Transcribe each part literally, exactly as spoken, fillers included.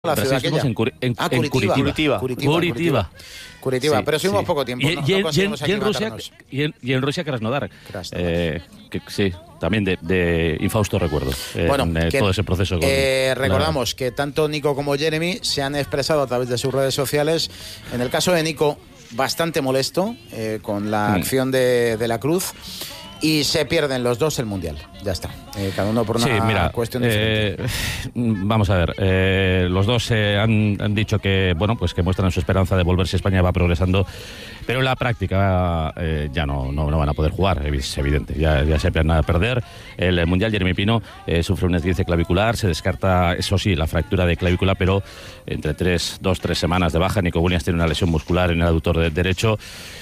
La ciudad aquella. En, Curi en, ah, en Curitiba. Curitiba. Curitiba. Curitiba. Curitiba. Sí, pero estuvimos sí. poco tiempo. Y, no, y, no y, conseguimos y, en Rusia, y, en, y en Rusia Krasnodar. Krasnodar. Eh, que, sí, también de, de infausto recuerdo. Eh, bueno, en, eh, que, todo ese proceso. Con eh, recordamos la... que tanto Nico como Jeremy se han expresado a través de sus redes sociales. En el caso de Nico, bastante molesto eh, con la mm. acción de, de la Cruz. Y se pierden los dos el Mundial. Ya está. Eh, cada uno por una sí, mira, cuestión diferente. Eh, vamos a ver. Eh, los dos eh, han, han dicho que, bueno, pues que muestran su esperanza de volverse a España, va progresando. Pero en la práctica eh, ya no, no, no van a poder jugar, es evidente. Ya, ya se van a perder. El Mundial, Jeremy Pino eh, sufre un esguince clavicular. Se descarta, eso sí, la fractura de clavícula, pero entre tres, dos, tres semanas de baja. Nico Williams tiene una lesión muscular en el aductor de derecho.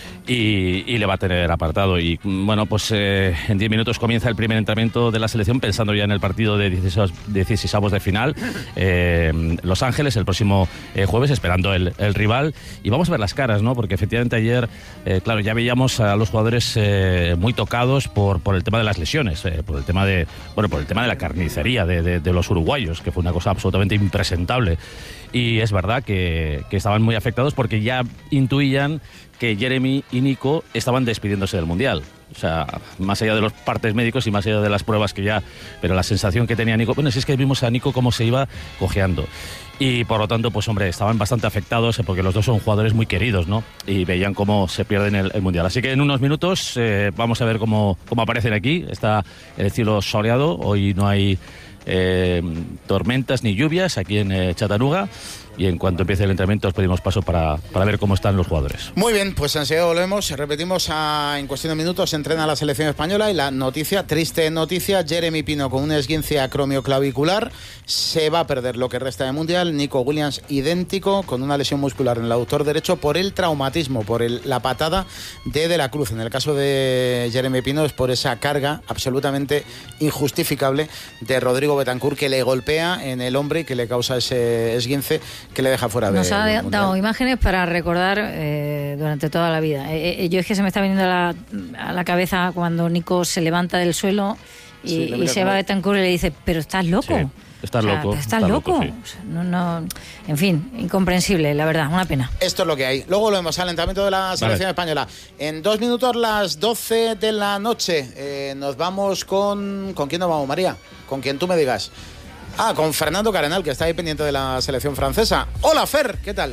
Y, y le va a tener apartado. Y bueno, pues eh, en diez minutos comienza el primer entrenamiento de la selección, pensando ya en el partido de dieciséisavos de final. Eh, Los Ángeles, el próximo eh, jueves, esperando el, el rival. Y vamos a ver las caras, ¿no? Porque efectivamente ayer, eh, claro, ya veíamos a los jugadores eh, muy tocados por, por el tema de las lesiones, eh, por el tema de, bueno, por el tema de la carnicería de, de, de los uruguayos, que fue una cosa absolutamente impresentable. Y es verdad que, que estaban muy afectados porque ya intuían que Jeremy y Nico estaban despidiéndose del Mundial. O sea, más allá de los partes médicos y más allá de las pruebas que ya... Pero la sensación que tenía Nico... Bueno, si es que vimos a Nico cómo se iba cojeando. Y por lo tanto, pues hombre, estaban bastante afectados porque los dos son jugadores muy queridos, ¿no? Y veían cómo se pierden el, el Mundial. Así que en unos minutos eh, vamos a ver cómo, cómo aparecen aquí. Está el cielo soleado. Hoy no hay eh, tormentas ni lluvias aquí en eh, Chattanooga. Y en cuanto empiece el entrenamiento os pedimos paso para, para ver cómo están los jugadores. Muy bien, pues enseguida volvemos. Repetimos, a, en cuestión de minutos se entrena la selección española y la noticia, triste noticia, Jeremy Pino con un esguince acromioclavicular se va a perder lo que resta de Mundial. Nico Williams idéntico, con una lesión muscular en el aductor derecho por el traumatismo, por el, la patada de De la Cruz. En el caso de Jeremy Pino es por esa carga absolutamente injustificable de Rodrigo Betancourt, que le golpea en el hombro y que le causa ese esguince que le deja fuera de... Nos ha de, dado imágenes para recordar eh, durante toda la vida. Eh, eh, yo es que se me está viniendo a la, a la cabeza cuando Nico se levanta del suelo y, sí, y se va a Betancourt y le dice, pero estás loco. Sí, estás o sea, loco. Estás, estás loco. loco sí. O sea, no, no, en fin, incomprensible, la verdad, una pena. Esto es lo que hay. Luego volvemos al entrenamiento de la selección vale. española. En dos minutos, las doce de la noche. Eh, nos vamos con... ¿Con quién nos vamos, María? Con quien tú me digas. Ah, con Fernando Carenal, que está ahí pendiente de la selección francesa. Hola, Fer, ¿qué tal?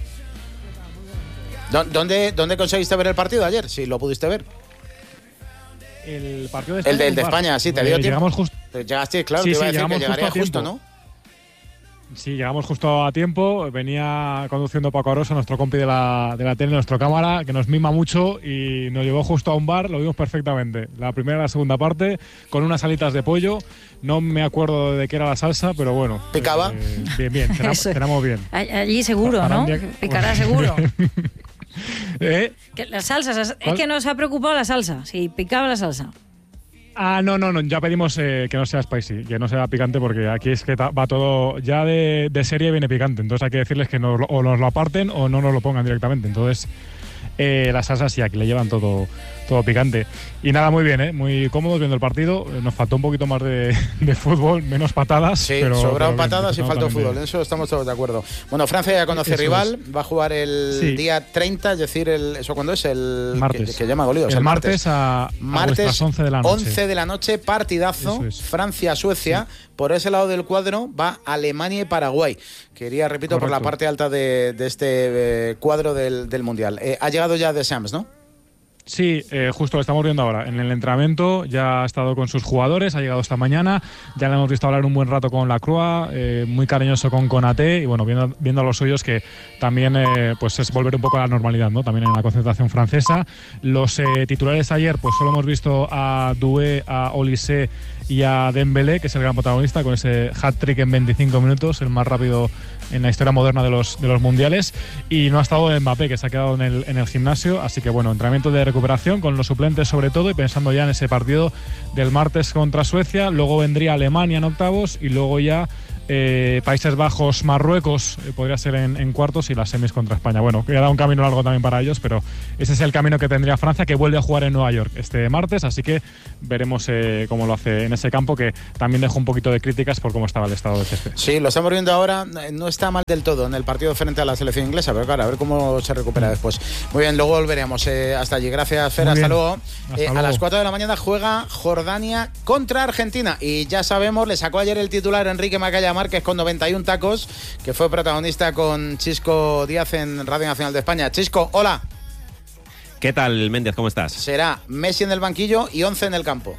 ¿Dónde, dónde conseguiste ver el partido ayer? Si lo pudiste ver. El partido de España. El de, el de España, sí, te dio eh, tiempo. Llegamos justo. Llegaste, claro, sí, te iba sí, a decir que llegaría justo, justo, ¿no? Sí, llegamos justo a tiempo. Venía conduciendo Paco Arosa, nuestro compi de la, de la tele, nuestro cámara, que nos mima mucho y nos llevó justo a un bar, lo vimos perfectamente. La primera y la segunda parte, con unas alitas de pollo. No me acuerdo de qué era la salsa, pero bueno. ¿Picaba? Eh, bien, bien, cenamos, cenamos bien. Allí seguro, para ¿no? Que... Picará seguro. ¿Eh? Que las salsas, es que nos ha preocupado la salsa, si picaba la salsa. Ah, no, no, no, ya pedimos eh, que no sea spicy, que no sea picante, porque aquí es que va todo, ya de, de serie viene picante, entonces hay que decirles que nos, o nos lo aparten o no nos lo pongan directamente, entonces eh, las salsas sí, aquí le llevan todo, todo picante. Y nada, muy bien, ¿eh? Muy cómodos viendo el partido, nos faltó un poquito más de, de fútbol, menos patadas. Sí, pero, sobraron pero patadas y faltó fútbol, en eso estamos todos de acuerdo. Bueno, Francia ya conoce eso rival, es. va a jugar el sí. día treinta, es decir, el, ¿eso cuándo es? El martes. Que, que llama Golío, el, el martes, martes a, martes a once de la noche. once de la noche, partidazo, es. Francia-Suecia. Sí. Por ese lado del cuadro va Alemania y Paraguay, que iría, repito, Correcto. por la parte alta de, de este eh, cuadro del, del Mundial. Eh, ha llegado ya Deschamps, ¿no? Sí, eh, justo lo estamos viendo ahora. En el entrenamiento ya ha estado con sus jugadores, ha llegado esta mañana, ya le hemos visto hablar un buen rato con Lacroix, eh, muy cariñoso con Konaté y bueno, viendo, viendo a los suyos que también eh, pues es volver un poco a la normalidad, ¿no? También en la concentración francesa. Los eh, titulares ayer, pues solo hemos visto a Doué, a Olysée y a Dembélé, que es el gran protagonista, con ese hat-trick en veinticinco minutos, el más rápido en la historia moderna de los, de los mundiales, y no ha estado Mbappé, que se ha quedado en el, en el gimnasio, así que bueno, entrenamiento de recuperación con los suplentes sobre todo y pensando ya en ese partido del martes contra Suecia, luego vendría Alemania en octavos y luego ya Eh, Países Bajos, Marruecos eh, podría ser en, en cuartos y las semis contra España. Bueno, queda un camino largo también para ellos, pero ese es el camino que tendría Francia, que vuelve a jugar en Nueva York este martes, así que veremos eh, cómo lo hace en ese campo, que también dejó un poquito de críticas por cómo estaba el estado de césped. Sí, lo estamos viendo ahora, no está mal del todo en el partido frente a la selección inglesa, pero claro, a ver cómo se recupera después. Muy bien, luego volveremos eh, hasta allí. Gracias, Fer, hasta luego. Hasta eh, luego. A las cuatro de la mañana juega Jordania contra Argentina y ya sabemos, le sacó ayer el titular Enrique Macaya Márquez con noventa y uno tacos, que fue protagonista con Chisco Díaz en Radio Nacional de España. Chisco, hola. ¿Qué tal, Méndez? ¿Cómo estás? Será Messi en el banquillo y once en el campo.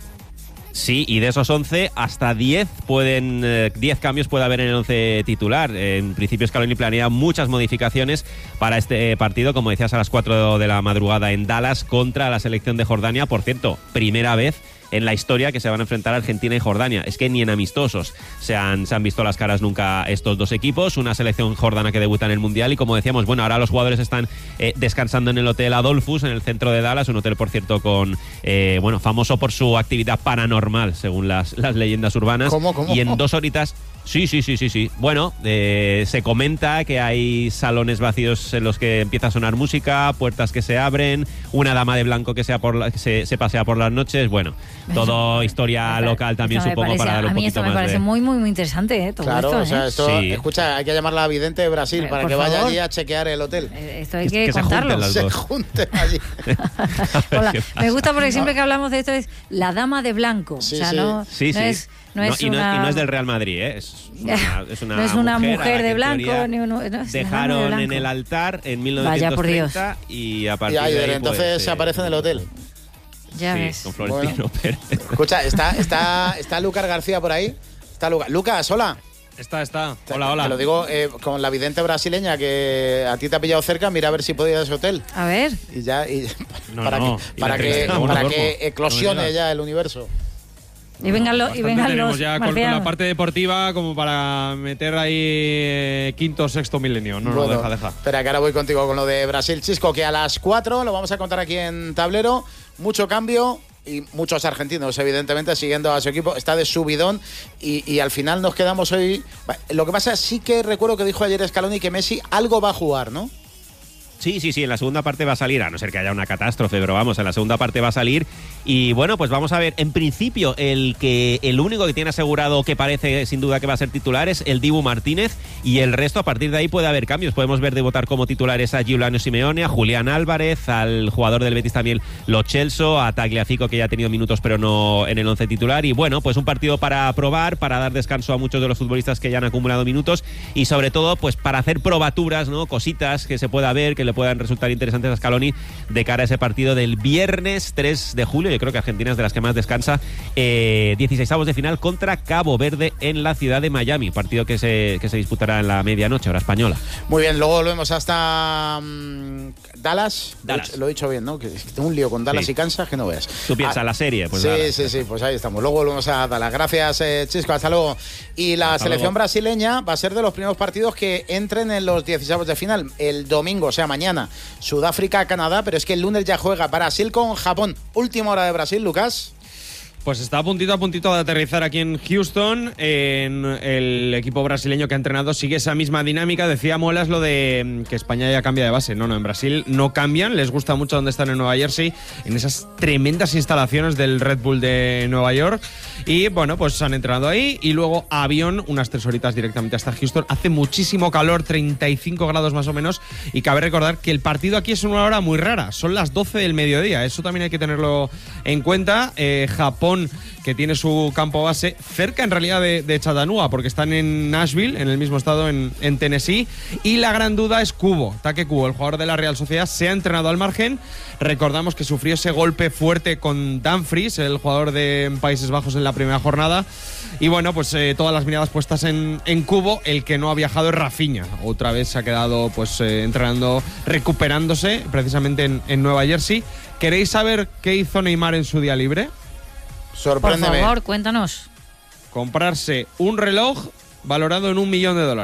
Sí, y de esos once, hasta diez pueden eh, diez cambios puede haber en el once titular. En principio, Scaloni planea muchas modificaciones para este partido, como decías, a las cuatro de la madrugada en Dallas contra la selección de Jordania. Por cierto, primera vez en la historia que se van a enfrentar Argentina y Jordania. Es que ni en amistosos se han, se han visto las caras nunca estos dos equipos. Una selección jordana que debuta en el Mundial y, como decíamos, bueno, ahora los jugadores están eh, descansando en el Hotel Adolphus, en el centro de Dallas, un hotel, por cierto, con eh, bueno, famoso por su actividad paranormal, según las, las leyendas urbanas. ¿Cómo, cómo? Y en dos horitas... Sí, sí, sí, sí, sí. Bueno, eh, se comenta que hay salones vacíos en los que empieza a sonar música, puertas que se abren, una dama de blanco que, sea por la, que se, se pasea por las noches. Bueno, todo historia local también, Esto me supongo, parece- para dar un a mí poquito esto me más parece de... muy, muy, muy interesante, ¿eh? Todo Claro, esto, o sea, ¿eh? esto, Sí. escucha, hay que llamarla a Vidente de Brasil Eh, para por que vaya favor. allí a chequear el hotel. Eh, Esto hay Que- que, que se junten contarlo. las Se dos. junten allí. Hola. ¿Qué Me gusta porque siempre que hablamos de esto es la dama de blanco. Sí, o sea, sí. no, Sí, no sí. es, no es y, no, una... y no es del Real Madrid, ¿eh? Es una, es una No es una mujer, mujer a la que de en blanco, teoría ni uno- no, es una dama de dejaron en blanco. el altar en mil Vaya, por novecientos treinta y a Y partir ahí, de ahí, entonces pues, se eh, aparece en el hotel. Ya sí, ves. con Florentino Pérez. Escucha, está, está, está Lucas García por ahí. Está Lucas. Lucas, hola. Está, está. Te- Hola, hola. Te lo digo eh, con la vidente brasileña que a ti te ha pillado cerca, mira a ver si puede ir a ese hotel. A ver. Y ya, y, No, para no, que, y para la que, entrevistamos, para no que duermo. eclosione No me ya el universo. Y vengan, los y Bastante vengan tenemos los ya con, con marcianos. la parte deportiva como para meter ahí eh, quinto o sexto milenio. No, Bueno, no, deja, deja. Espera, que ahora voy contigo con lo de Brasil, Chisco, que a las cuatro lo vamos a contar aquí en tablero. Mucho cambio y muchos argentinos, evidentemente, siguiendo a su equipo. Está de subidón y, y al final nos quedamos hoy... Lo que pasa es sí que recuerdo que dijo ayer Scaloni que Messi algo va a jugar, ¿no? Sí, sí, sí, en la segunda parte va a salir, a no ser que haya una catástrofe, pero vamos, en la segunda parte va a salir. Y bueno, pues vamos a ver, en principio el que el único que tiene asegurado que parece sin duda que va a ser titular es el Dibu Martínez, y el resto a partir de ahí puede haber cambios. Podemos ver debutar como titulares a Giuliano Simeone, a Julián Álvarez, al jugador del Betis también Lo Celso, a Tagliafico, que ya ha tenido minutos pero no en el once titular. Y bueno, pues un partido para probar, para dar descanso a muchos de los futbolistas que ya han acumulado minutos y sobre todo pues para hacer probaturas, ¿no? Cositas que se pueda ver, que le puedan resultar interesantes a Scaloni de cara a ese partido del viernes tres de julio. Yo creo que Argentina es de las que más descansa. Eh, dieciseisavos de final contra Cabo Verde en la ciudad de Miami. Partido que se, que se disputará en la medianoche, hora española. Muy bien, luego volvemos hasta um, Dallas. Dallas. Lo, he, lo he dicho bien, ¿no? Que tengo un lío con Dallas Sí. y Kansas que no veas. Tú piensas Ah, la serie, pues sí, nada. sí, sí, pues ahí estamos. Luego volvemos a Dallas. Gracias, eh, Chisco, hasta luego. Y la Hasta selección luego. brasileña va a ser de los primeros partidos que entren en los dieciseisavos de final. El domingo, o sea, mañana, Sudáfrica, Canadá, pero es que el lunes ya juega Brasil con Japón. Última hora de Brasil, Lucas. Pues está a puntito a puntito de aterrizar aquí en Houston. En el equipo brasileño que ha entrenado sigue esa misma dinámica. Decía Molas lo de mm, que España ya cambia de base. No, no, en Brasil no cambian. Les gusta mucho donde están en Nueva Jersey, en esas tremendas instalaciones del Red Bull de Nueva York. Y bueno, pues han entrenado ahí y luego avión, unas tres horitas directamente hasta Houston. Hace muchísimo calor, treinta y cinco grados más o menos. Y cabe recordar que el partido aquí es una hora muy rara. Son las doce del mediodía. Eso también hay que tenerlo en cuenta. Eh, Japón, que tiene su campo base cerca en realidad de, de Chattanooga, porque están en Nashville, en el mismo estado, en, en Tennessee. Y la gran duda es Kubo, Take Kubo, el jugador de la Real Sociedad. Se ha entrenado al margen. Recordamos que sufrió ese golpe fuerte con Dumfries, el jugador de Países Bajos, en la primera jornada. Y bueno, pues eh, todas las miradas puestas en, en Kubo. El que no ha viajado es Rafinha. Otra vez se ha quedado pues eh, entrenando, recuperándose precisamente en, en Nueva Jersey. ¿Queréis saber qué hizo Neymar en su día libre? Por Sorpréndeme. favor, cuéntanos. Comprarse un reloj valorado en un millón de dólares.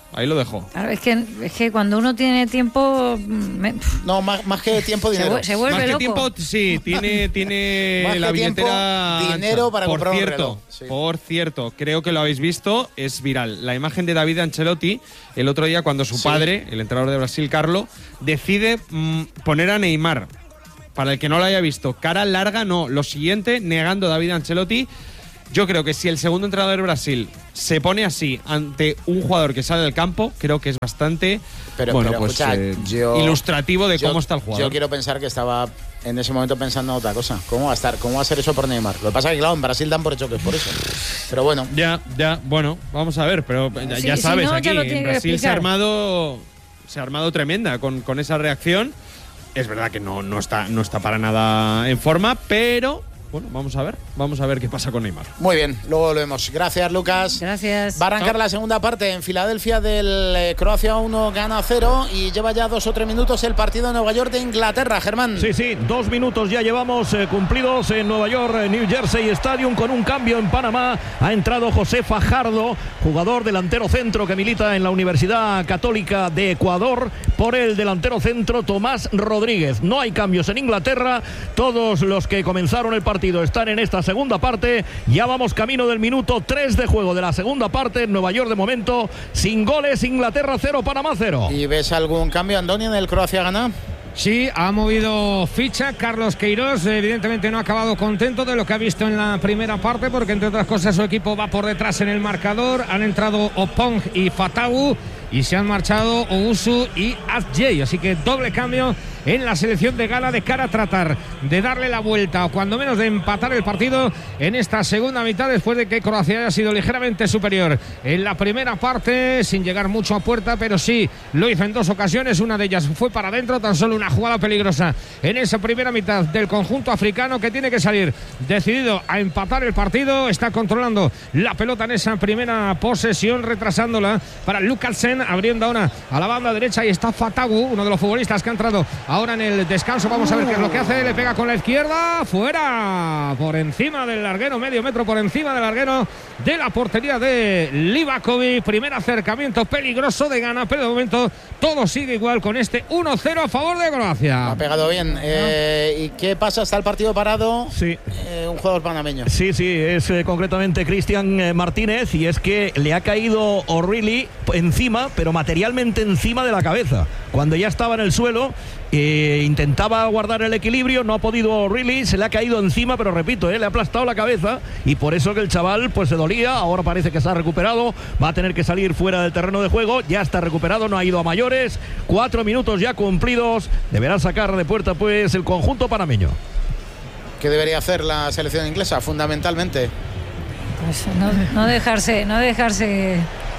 Ahí lo dejo. Claro, es que, es que cuando uno tiene tiempo... Me... No, más, más que tiempo, dinero. Se, se vuelve más que loco. tiempo, sí, tiene, tiene Más que la tiempo, billetera dinero ancha. para por comprar un cierto, reloj, sí. Por cierto, creo que lo habéis visto, es viral. La imagen de David Ancelotti el otro día cuando su Sí. padre, el entrenador de Brasil, Carlo, decide mm, poner a Neymar. Para el que no lo haya visto, cara larga, no. Lo siguiente, negando a David Ancelotti. Yo creo que si el segundo entrenador de Brasil se pone así ante un jugador que sale del campo, creo que es bastante Pero, bueno, pero, pues, escucha, eh, yo- ilustrativo de yo- cómo está el jugador. Yo quiero pensar que estaba en ese momento pensando en otra cosa. ¿Cómo va a estar? ¿Cómo va a ser eso por Neymar? Lo que pasa es que, claro, en Brasil dan por hecho que es por eso. Pero bueno. Ya, ya, bueno, vamos a ver, pero ya, Sí, ya si sabes, no, aquí ya lo en tiene que Brasil se ha explicar. armado se ha armado tremenda con, con esa reacción. Es verdad que no, no está, no está para nada en forma, pero bueno, vamos a ver, vamos a ver qué pasa con Neymar. Muy bien, luego lo vemos. Gracias, Lucas. Gracias. Va a arrancar la segunda parte en Filadelfia del eh, Croacia uno, gana cero y lleva ya dos o tres minutos el partido de Nueva York de Inglaterra, Germán. Sí, sí, dos minutos ya llevamos eh, cumplidos en Nueva York, eh, New Jersey Stadium, con un cambio en Panamá. Ha entrado José Fajardo, jugador delantero centro que milita en la Universidad Católica de Ecuador, por el delantero centro Tomás Rodríguez. No hay cambios en Inglaterra, todos los que comenzaron el partido están en esta segunda parte. Ya vamos camino del minuto tres de juego de la segunda parte. En Nueva York de momento sin goles, Inglaterra cero, Panamá cero. ¿Y ves algún cambio, Antonio, en el Croacia gana? Sí, ha movido ficha Carlos Queiroz. Evidentemente no ha acabado contento de lo que ha visto en la primera parte, porque entre otras cosas su equipo va por detrás en el marcador. Han entrado Opong y Fatawu y se han marchado Owusu y Azjei. Así que doble cambio en la selección de Ghana de cara a tratar de darle la vuelta o cuando menos de empatar el partido en esta segunda mitad, después de que Croacia haya sido ligeramente superior en la primera parte, sin llegar mucho a puerta, pero sí lo hizo en dos ocasiones. Una de ellas fue para adentro, tan solo una jugada peligrosa en esa primera mitad del conjunto africano, que tiene que salir decidido a empatar el partido. Está controlando la pelota en esa primera posesión, retrasándola para Lukasen, abriendo ahora a la banda derecha. Y está Fatawu, uno de los futbolistas que ha entrado ahora en el descanso. Vamos a ver qué es lo que hace. Le pega con la izquierda, fuera, por encima del larguero, medio metro por encima del larguero de la portería de Livakovic. Primer acercamiento peligroso de Ghana, pero de momento todo sigue igual con este uno cero a favor de Croacia. Ha pegado bien. Eh, ¿Y qué pasa? ¿Está el partido parado? Sí. Eh, un jugador panameño. Sí, sí, es eh, concretamente Cristian eh, Martínez, y es que le ha caído O'Reilly encima, pero materialmente encima de la cabeza. Cuando ya estaba en el suelo, eh, intentaba guardar el equilibrio, no ha podido O'Reilly, se le ha caído encima, pero repito, eh, le ha aplastado la cabeza, y por eso que el chaval pues se dolía. Ahora parece que se ha recuperado, va a tener que salir fuera del terreno de juego, ya está recuperado, no ha ido a mayores. Cuatro minutos ya cumplidos, deberá sacar de puerta pues el conjunto panameño. ¿Qué debería hacer la selección inglesa fundamentalmente? Pues no, no dejarse, no dejarse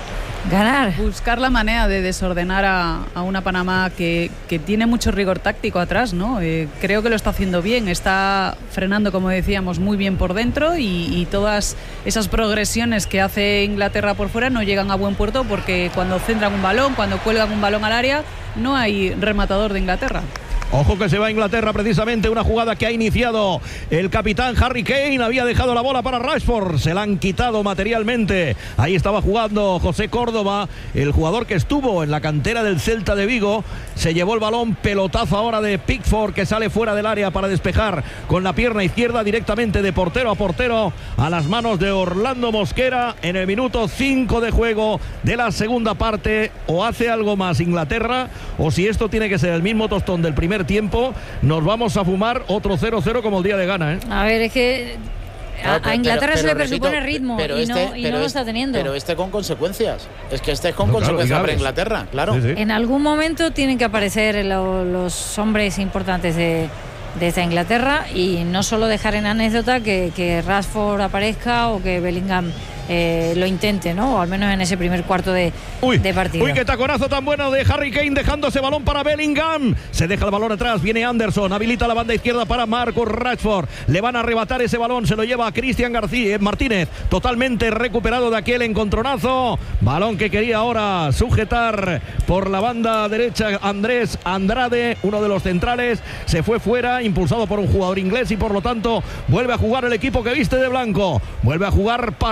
ganar. Buscar la manera de desordenar a, a una Panamá que, que tiene mucho rigor táctico atrás, ¿no? Eh, creo que lo está haciendo bien, está frenando, como decíamos, muy bien por dentro, y, y todas esas progresiones que hace Inglaterra por fuera no llegan a buen puerto, porque cuando centran un balón, cuando cuelgan un balón al área, no hay rematador de Inglaterra. Ojo que se va a Inglaterra, precisamente una jugada que ha iniciado el capitán Harry Kane. Había dejado la bola para Rashford, se la han quitado materialmente. Ahí estaba jugando José Córdoba, el jugador que estuvo en la cantera del Celta de Vigo. Se llevó el balón, pelotazo ahora de Pickford, que sale fuera del área para despejar con la pierna izquierda directamente de portero a portero a las manos de Orlando Mosquera en el minuto cinco de juego de la segunda parte. O hace algo más Inglaterra, o si esto tiene que ser el mismo tostón del primer tiempo, nos vamos a fumar otro cero cero como el día de Ghana, ¿eh? A ver, es que a, Pero, a Inglaterra pero, se le pero, presupone repito, ritmo pero y, este, no, y pero no lo este- está teniendo. Pero este con consecuencias. Es que este es con No, claro, consecuencias para graves. Inglaterra, claro. Sí, sí. En algún momento tienen que aparecer lo- los hombres importantes de, de esta Inglaterra, y no solo dejar en anécdota que, que Rashford aparezca o que Bellingham eh, lo intente, ¿no? O al menos en ese primer cuarto de, Uy, de partido. uy, qué taconazo tan bueno de Harry Kane, dejando ese balón para Bellingham. Se deja el balón atrás, viene Anderson, habilita la banda izquierda para Marcus Rashford. Le van a arrebatar ese balón, se lo lleva a Cristian García Martínez, totalmente recuperado de aquel encontronazo. Balón que quería ahora sujetar por la banda derecha Andrés Andrade, uno de los centrales. Se fue fuera, impulsado por un jugador inglés, y por lo tanto vuelve a jugar el equipo que viste de blanco. Vuelve a jugar Panamá.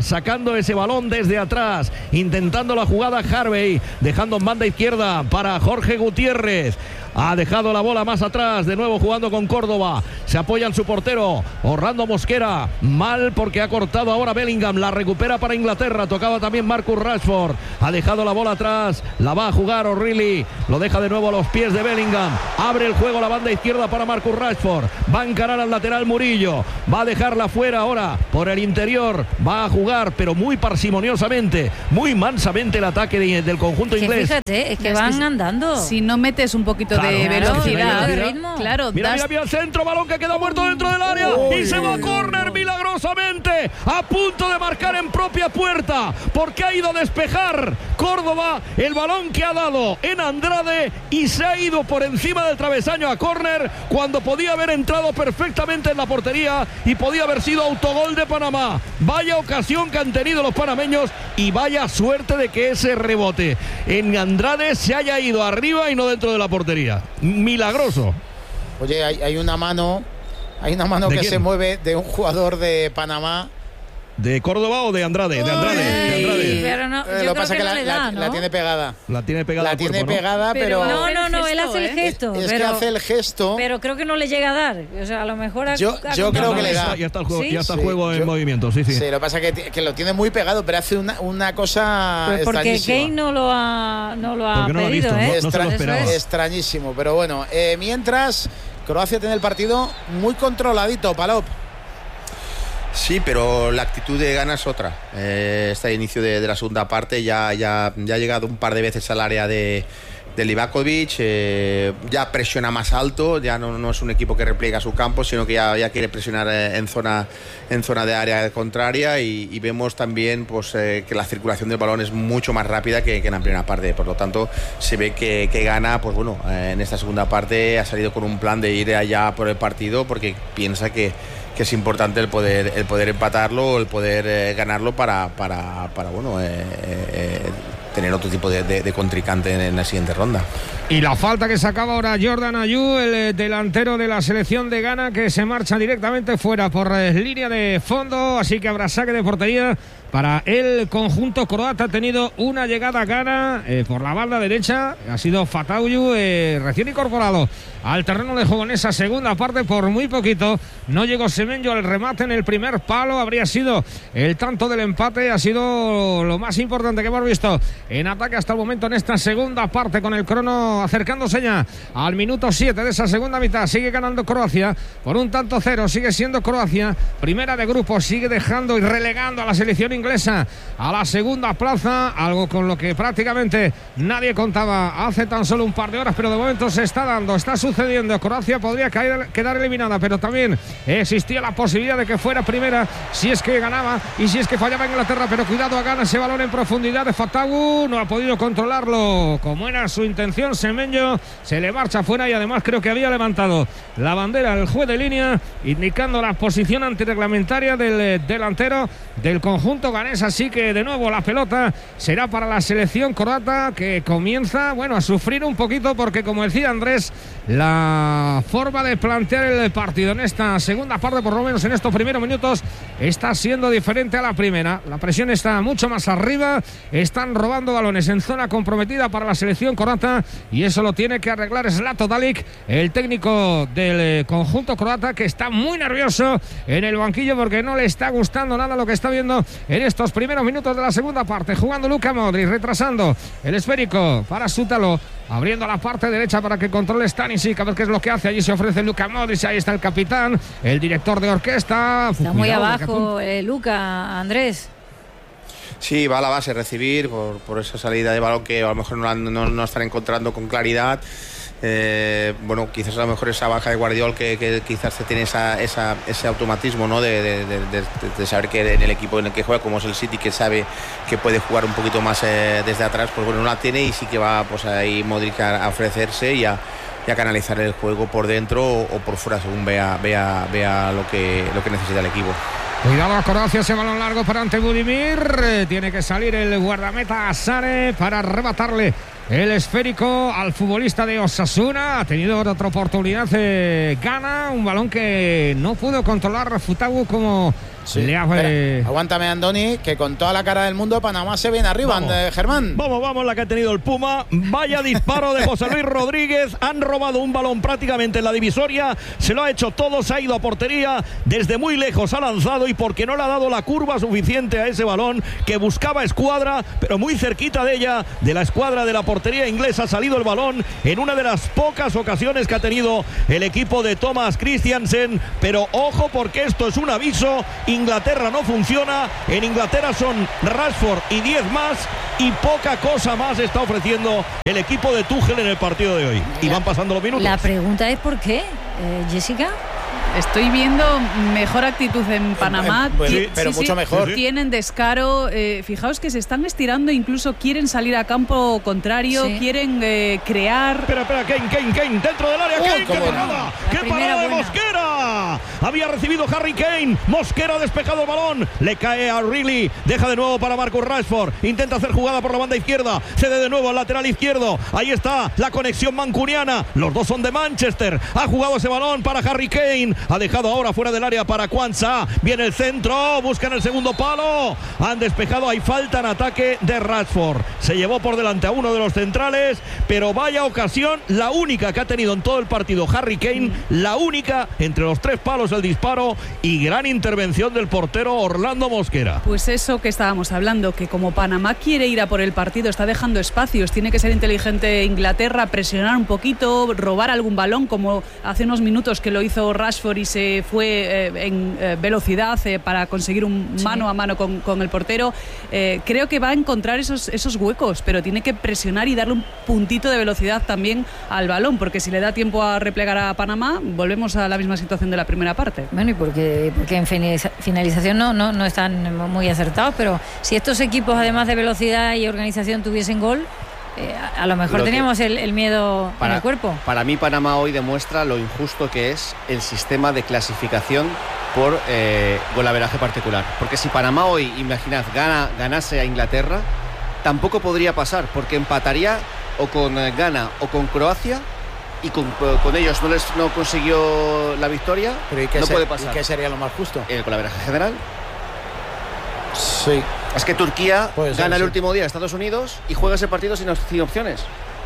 sacando ese balón desde atrás, intentando la jugada Harvey, dejando en banda izquierda para Jorge Gutiérrez. Ha dejado la bola más atrás, de nuevo jugando con Córdoba. Se apoya en su portero, Orlando Mosquera. Mal porque ha cortado ahora Bellingham. La recupera para Inglaterra. Tocaba también Marcus Rashford. Ha dejado la bola atrás. La va a jugar O'Reilly. Lo deja de nuevo a los pies de Bellingham. Abre el juego la banda izquierda para Marcus Rashford. Va a encarar al lateral Murillo. Va a dejarla fuera ahora por el interior. Va a jugar, pero muy parsimoniosamente, muy mansamente el ataque de, del conjunto que inglés. Fíjate, es que van andando. Si no metes un poquito Claro, de claro, velocidad, de ritmo. claro, Mira, das- mira, mira el centro, balón que queda muerto dentro del área y se va a córner milagrosamente, a punto de marcar en propia puerta, porque ha ido a despejar Córdoba el balón que ha dado en Andrade y se ha ido por encima del travesaño a córner cuando podía haber entrado perfectamente en la portería y podía haber sido autogol de Panamá. Vaya ocasión que han tenido los panameños y vaya suerte de que ese rebote en Andrade se haya ido arriba y no dentro de la portería. Milagroso. Oye, hay, hay una mano, hay una mano ¿De que quién? se mueve de un jugador de Panamá. ¿De Córdoba o de Andrade? De Andrade. De Andrade. Pero no, Eh, yo lo que creo pasa que es que no la, le la- da, la ¿no? tiene pegada. La tiene pegada. La al tiene cuerpo, ¿no? pegada, pero, Pero- No, no, no, él gesto, hace el ¿eh? gesto. es pero, que hace el gesto. pero creo que no le llega a dar. O sea, a lo mejor ha- Yo- ha yo creo comprado que le eso. da. Ya está el juego, ¿Sí? ya está el Sí, juego en yo- movimiento, sí, sí. Sí, lo que pasa es que, que lo tiene muy pegado, pero hace una, una cosa Pues porque extrañísima. Kane no lo ha, no lo ha Porque no lo ha pedido, visto, ¿eh? no- no se lo Extra- esperaba. Eso es. Extrañísimo, pero bueno. Eh, mientras, Croacia tiene el partido muy controladito, Palop. Sí, pero la actitud de Ghana es otra. Eh, este inicio de, de la segunda parte ya, ya, ya ha llegado un par de veces al área de, de Livakovic, eh, ya presiona más alto, ya no, no es un equipo que repliega su campo, sino que ya, ya quiere presionar eh, en zona en zona de área contraria y, y vemos también pues, eh, que la circulación del balón es mucho más rápida que, que en la primera parte. Por lo tanto, se ve que, que Ghana, pues bueno, eh, en esta segunda parte ha salido con un plan de ir allá por el partido porque piensa que que es importante el poder el poder empatarlo o el poder eh, ganarlo para, para, para bueno eh, eh, tener otro tipo de, de, de contrincante en, en la siguiente ronda. Y la falta que sacaba ahora Jordan Ayew, el eh, delantero de la selección de Ghana, que se marcha directamente fuera por eh, línea de fondo, así que habrá saque de portería para el conjunto croata. Ha tenido una llegada Ghana eh, por la banda derecha, ha sido Fatawu, eh, recién incorporado al terreno de juego en esa segunda parte por muy poquito. No llegó Semenyo al remate en el primer palo, habría sido el tanto del empate, ha sido lo más importante que hemos visto en ataque hasta el momento en esta segunda parte, con el crono acercándose ya al minuto siete de esa segunda mitad. Sigue ganando Croacia por un tanto cero, sigue siendo Croacia primera de grupo, sigue dejando y relegando a la selección inglesa a la segunda plaza, algo con lo que prácticamente nadie contaba hace tan solo un par de horas, pero de momento se está dando, está sucediendo. Croacia podría caer, quedar eliminada, pero también existía la posibilidad de que fuera primera si es que ganaba y si es que fallaba Inglaterra, pero cuidado, a Ghana ese balón en profundidad de Fatawu, no ha podido controlarlo como era su intención. Semenyo se le marcha fuera y además creo que había levantado la bandera el juez de línea indicando la posición antirreglamentaria del eh, delantero del conjunto ganés, así que de nuevo la pelota será para la selección croata, que comienza, bueno, a sufrir un poquito porque, como decía Andrés, la forma de plantear el partido en esta segunda parte, por lo menos en estos primeros minutos, está siendo diferente a la primera. La presión está mucho más arriba, están robando balones en zona comprometida para la selección croata y eso lo tiene que arreglar Zlatko Dalic, el técnico del conjunto croata, que está muy nervioso en el banquillo porque no le está gustando nada lo que está viendo en estos primeros minutos de la segunda parte. Jugando Luka Modric, retrasando el esférico para Sútalo, abriendo la parte derecha para que controle Stanisic, a ver qué es lo que hace. Allí se ofrece Luka Modric, ahí está el capitán, el director de orquesta. Está Cuidado, muy que abajo eh, Luka, Andrés. Sí, va a la base recibir por, por esa salida de balón que a lo mejor no, la- no, no están encontrando con claridad. Eh, bueno, quizás a lo mejor esa baja de Guardiol que, que quizás te tiene esa, esa, ese automatismo, ¿no? de, de, de, de, de saber que en el equipo en el que juega, como es el City, que sabe que puede jugar un poquito más eh, desde atrás, pues bueno, no la tiene y sí que va pues ahí Modric a, a ofrecerse y a, y a canalizar el juego por dentro o, o por fuera según vea, vea, vea lo que, lo que necesita el equipo. Cuidado a Croacia, ese balón largo para ante Budimir. Eh, tiene que salir el guardameta Sane para arrebatarle el esférico al futbolista de Osasuna. Ha tenido otra oportunidad, eh, Ghana, un balón que no pudo controlar Fatawu como Sí. Le hace... Espera, aguántame, Andoni, que con toda la cara del mundo Panamá se viene arriba, eh, Germán. Vamos, vamos, la que ha tenido el Puma. Vaya disparo de José Luis Rodríguez. Han robado un balón prácticamente en la divisoria. Se lo ha hecho todo, se ha ido a portería. Desde muy lejos ha lanzado y porque no le ha dado la curva suficiente a ese balón que buscaba escuadra, pero muy cerquita de ella, de la escuadra de la portería inglesa, ha salido el balón en una de las pocas ocasiones que ha tenido el equipo de Thomas Christiansen. Pero ojo, porque esto es un aviso. Inglaterra no funciona. En Inglaterra son Rashford y diez más y poca cosa más está ofreciendo el equipo de Tuchel en el partido de hoy. Y van pasando los minutos. La pregunta es ¿por qué, eh, Jessica? Estoy viendo mejor actitud en Panamá. Eh, eh, sí, pero sí, mucho sí, mejor. Tienen descaro. Eh, fijaos que se están estirando, incluso quieren salir a campo contrario, sí. quieren eh, crear. Espera, espera, Kane, Kane, Kane, dentro del área. Oh, Kane, qué no. parada, qué parada de buena. Mosquera. Había recibido Harry Kane. Mosquera ha despejado el balón. Le cae a O'Reilly. Deja de nuevo para Marcus Rashford. Intenta hacer jugada por la banda izquierda. Cede de nuevo al lateral izquierdo. Ahí está la conexión mancuniana. Los dos son de Manchester. Ha jugado ese balón para Harry Kane. Ha dejado ahora fuera del área para Kwanza. Viene el centro. Buscan el segundo palo. Han despejado. Hay falta en ataque de Rashford. Se llevó por delante a uno de los centrales. Pero vaya ocasión. La única que ha tenido en todo el partido Harry Kane. La única entre los tres palos el disparo. Y gran intervención del portero Orlando Mosquera. Pues eso que estábamos hablando. Que como Panamá quiere ir a por el partido, está dejando espacios. Tiene que ser inteligente Inglaterra. Presionar un poquito. Robar algún balón. Como hace unos minutos que lo hizo Rashford y se fue eh, en eh, velocidad eh, para conseguir un sí. mano a mano con, con el portero. Eh, creo que va a encontrar esos, esos huecos, pero tiene que presionar y darle un puntito de velocidad también al balón, porque si le da tiempo a replegar a Panamá, volvemos a la misma situación de la primera parte. Bueno, y porque, porque en finalización no, no, no están muy acertados, pero si estos equipos, además de velocidad y organización, tuviesen gol, Eh, a, a lo mejor lo teníamos el, el miedo para, en el cuerpo. Para mí Panamá hoy demuestra lo injusto que es el sistema de clasificación por eh, golaveraje particular. Porque si Panamá hoy, imaginad, gana, ganase a Inglaterra, tampoco podría pasar, porque empataría o con eh, Ghana o con Croacia y con, con ellos no les no consiguió la victoria. Pero ¿y qué no ser, puede pasar. ¿y qué sería lo más justo? El golaveraje general. Sí. Es que Turquía Puede ser, gana el sí. último día a Estados Unidos y juega ese partido sin, sin opciones.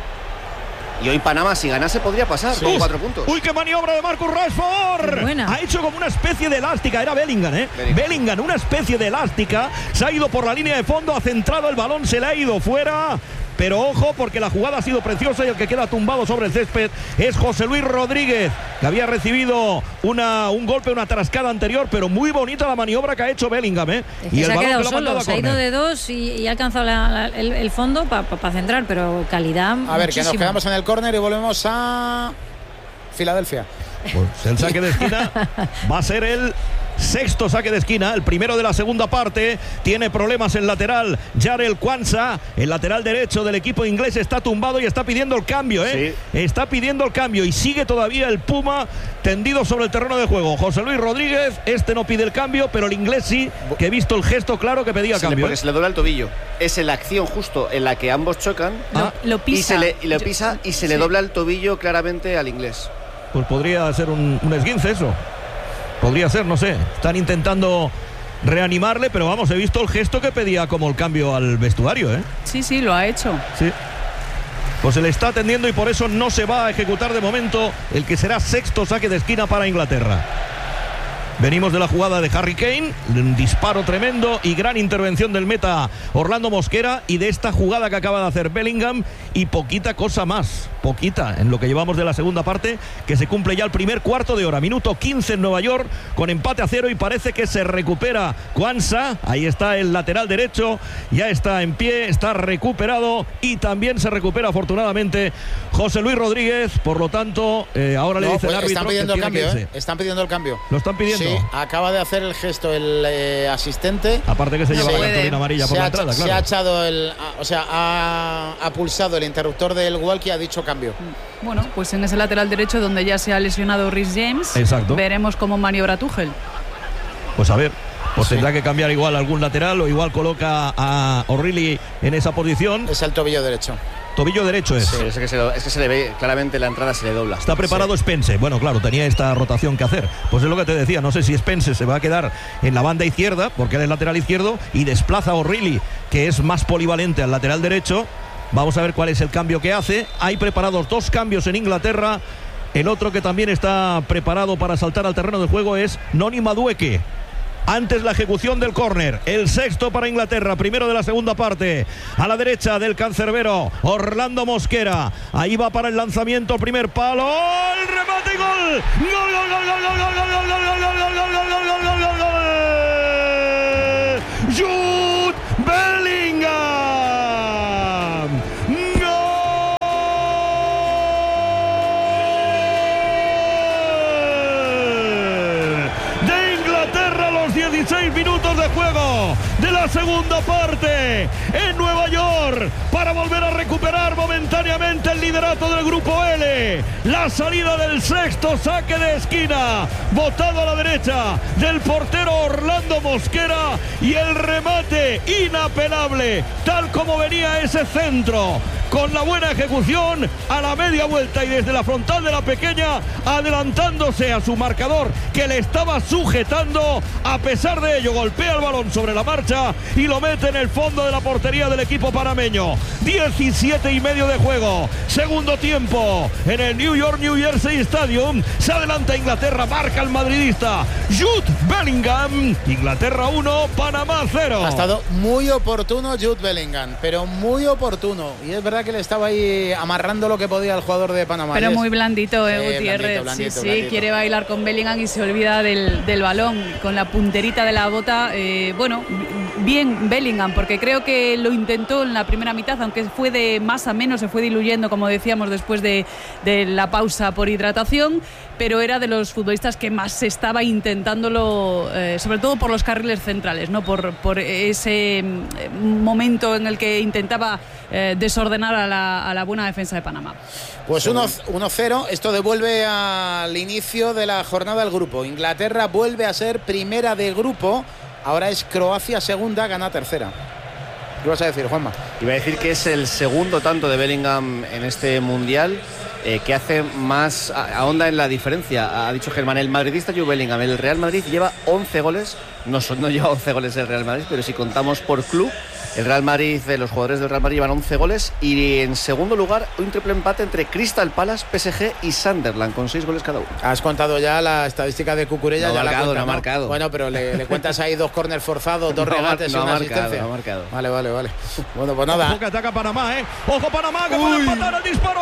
Y hoy Panamá, si ganase, podría pasar sí. con cuatro puntos. ¡Uy, qué maniobra de Marcus Rashford! Buena. Ha hecho como una especie de elástica. Era Bellingham, ¿eh? Bellingham. Bellingham, una especie de elástica. Se ha ido por la línea de fondo, ha centrado el balón, se le ha ido fuera. Pero ojo, porque la jugada ha sido preciosa y el que queda tumbado sobre el césped es José Luis Rodríguez, que había recibido una, un golpe, una trascada anterior, pero muy bonita la maniobra que ha hecho Bellingham, ¿eh? Es que y se el ha quedado que solo, se ha ido de dos y, y ha alcanzado la, la, el, el fondo para pa, pa centrar, pero calidad. A ver, muchísimo. que nos quedamos en el córner y volvemos a Filadelfia. Pues el saque de esquina va a ser el sexto saque de esquina, el primero de la segunda parte. Tiene problemas el lateral Jarell Kwanza, el lateral derecho del equipo inglés, está tumbado y está pidiendo el cambio, ¿eh? Sí. Está pidiendo el cambio y sigue todavía el Puma tendido sobre el terreno de juego. José Luis Rodríguez, este no pide el cambio, pero el inglés sí, que he visto el gesto claro que pedía sí, cambio. Porque se le dobla el tobillo. Es en la acción justo en la que ambos chocan. Ah. Lo, lo pisa. Y se le, y lo pisa y se sí. le dobla el tobillo claramente al inglés. Pues podría ser un, un esguince eso. Podría ser, no sé. Están intentando reanimarle, pero vamos, he visto el gesto que pedía como el cambio al vestuario, ¿eh? Sí, sí, lo ha hecho. Sí. Pues se le está atendiendo y por eso no se va a ejecutar de momento el que será sexto saque de esquina para Inglaterra. Venimos de la jugada de Harry Kane, un disparo tremendo y gran intervención del meta Orlando Mosquera, y de esta jugada que acaba de hacer Bellingham y poquita cosa más, poquita en lo que llevamos de la segunda parte, que se cumple ya el primer cuarto de hora, minuto quince en Nueva York con empate a cero y parece que se recupera Kwanza. Ahí está el lateral derecho, ya está en pie, está recuperado y también se recupera afortunadamente José Luis Rodríguez. Por lo tanto, eh, ahora no, le dice pues el árbitro están pidiendo que el cambio, ¿eh? Están pidiendo el cambio. Lo están pidiendo. Sí, acaba de hacer el gesto el eh, asistente. Aparte que se lleva la cartulina amarilla por la entrada, claro. Se ha echado el, o sea, ha, ha pulsado el interruptor del walkie y ha dicho cambio. Bueno, pues en ese lateral derecho donde ya se ha lesionado Reece James. Exacto. Veremos cómo maniobra Tuchel. Pues a ver, pues sí. tendrá que cambiar igual algún lateral o igual coloca a O'Reilly en esa posición. Es el tobillo derecho. tobillo derecho es. Sí, es, que se lo, es que se le ve claramente la entrada, se le dobla. Está preparado sí. Spence. Bueno, claro, tenía esta rotación que hacer. Pues es lo que te decía, no sé si Spence se va a quedar en la banda izquierda, porque él es lateral izquierdo, y desplaza a O'Reilly, que es más polivalente, al lateral derecho. Vamos a ver cuál es el cambio que hace. Hay preparados dos cambios en Inglaterra. El otro que también está preparado para saltar al terreno de juego es Noni Madueke. Antes la ejecución del córner, el sexto para Inglaterra, primero de la segunda parte. A la derecha del cancerbero, Orlando Mosquera. Ahí va para el lanzamiento, primer palo, el remate y gol. Gol, gol, gol, gol, gol, gol, gol, gol, gol, gol, gol, gol, gol, gol, gol, gol, gol. Jude Bellingham. dieciséis minutos de juego de la segunda parte en Nueva York para volver a recuperar momentáneamente el liderato del grupo L. La salida del sexto saque de esquina, botado a la derecha del portero Orlando Mosquera, y el remate inapelable, tal como venía ese centro, con la buena ejecución a la media vuelta y desde la frontal de la pequeña, adelantándose a su marcador que le estaba sujetando. A pesar de ello, golpea el balón sobre la marcha y lo mete en el fondo de la portería del equipo panameño. diecisiete y medio de juego, segundo tiempo en el New York New Jersey Stadium. Se adelanta Inglaterra, marca el madridista Jude Bellingham. Inglaterra uno, Panamá cero. Ha estado muy oportuno Jude Bellingham, pero muy oportuno, y es verdad que le estaba ahí amarrando lo que podía el jugador de Panamá. Pero muy blandito, eh, sí, Gutiérrez. blandito, blandito, sí, sí, blandito. Quiere bailar con Bellingham y se olvida del, del balón, con la punterita de la bota. Eh, bueno, bien Bellingham, porque creo que lo intentó en la primera mitad, aunque fue de más a menos, se fue diluyendo, como decíamos, después de, de la pausa por hidratación, pero era de los futbolistas que más se estaba intentándolo, eh, sobre todo por los carriles centrales, ¿no? Por, por ese momento en el que intentaba eh, desordenar a la, a la buena defensa de Panamá. Pues uno cero, esto devuelve al inicio de la jornada al grupo. Inglaterra vuelve a ser primera de grupo, ahora es Croacia segunda, gana tercera. ¿Qué vas a decir, Juanma? Iba a decir que es el segundo tanto de Bellingham en este Mundial, eh, que hace más, ahonda en la diferencia. Ha dicho Germán, el madridista Jude Bellingham, el Real Madrid lleva once goles, no, son, no lleva once goles el Real Madrid, pero si contamos por club, el Real Madrid, los jugadores del Real Madrid llevan once goles, y en segundo lugar un triple empate entre Crystal Palace, P S G y Sunderland con seis goles cada uno. Has contado ya la estadística de Cucurella. No ya ha marcado, la cuenta, no ha ¿no? marcado. Bueno, pero le, le cuentas ahí dos córner forzados, dos no regates no y una ha marcado, asistencia. no ha marcado. Vale, vale, vale. Bueno, pues nada. Ojo que ataca Panamá, ¿eh? Ojo Panamá, que puede empatar, el disparo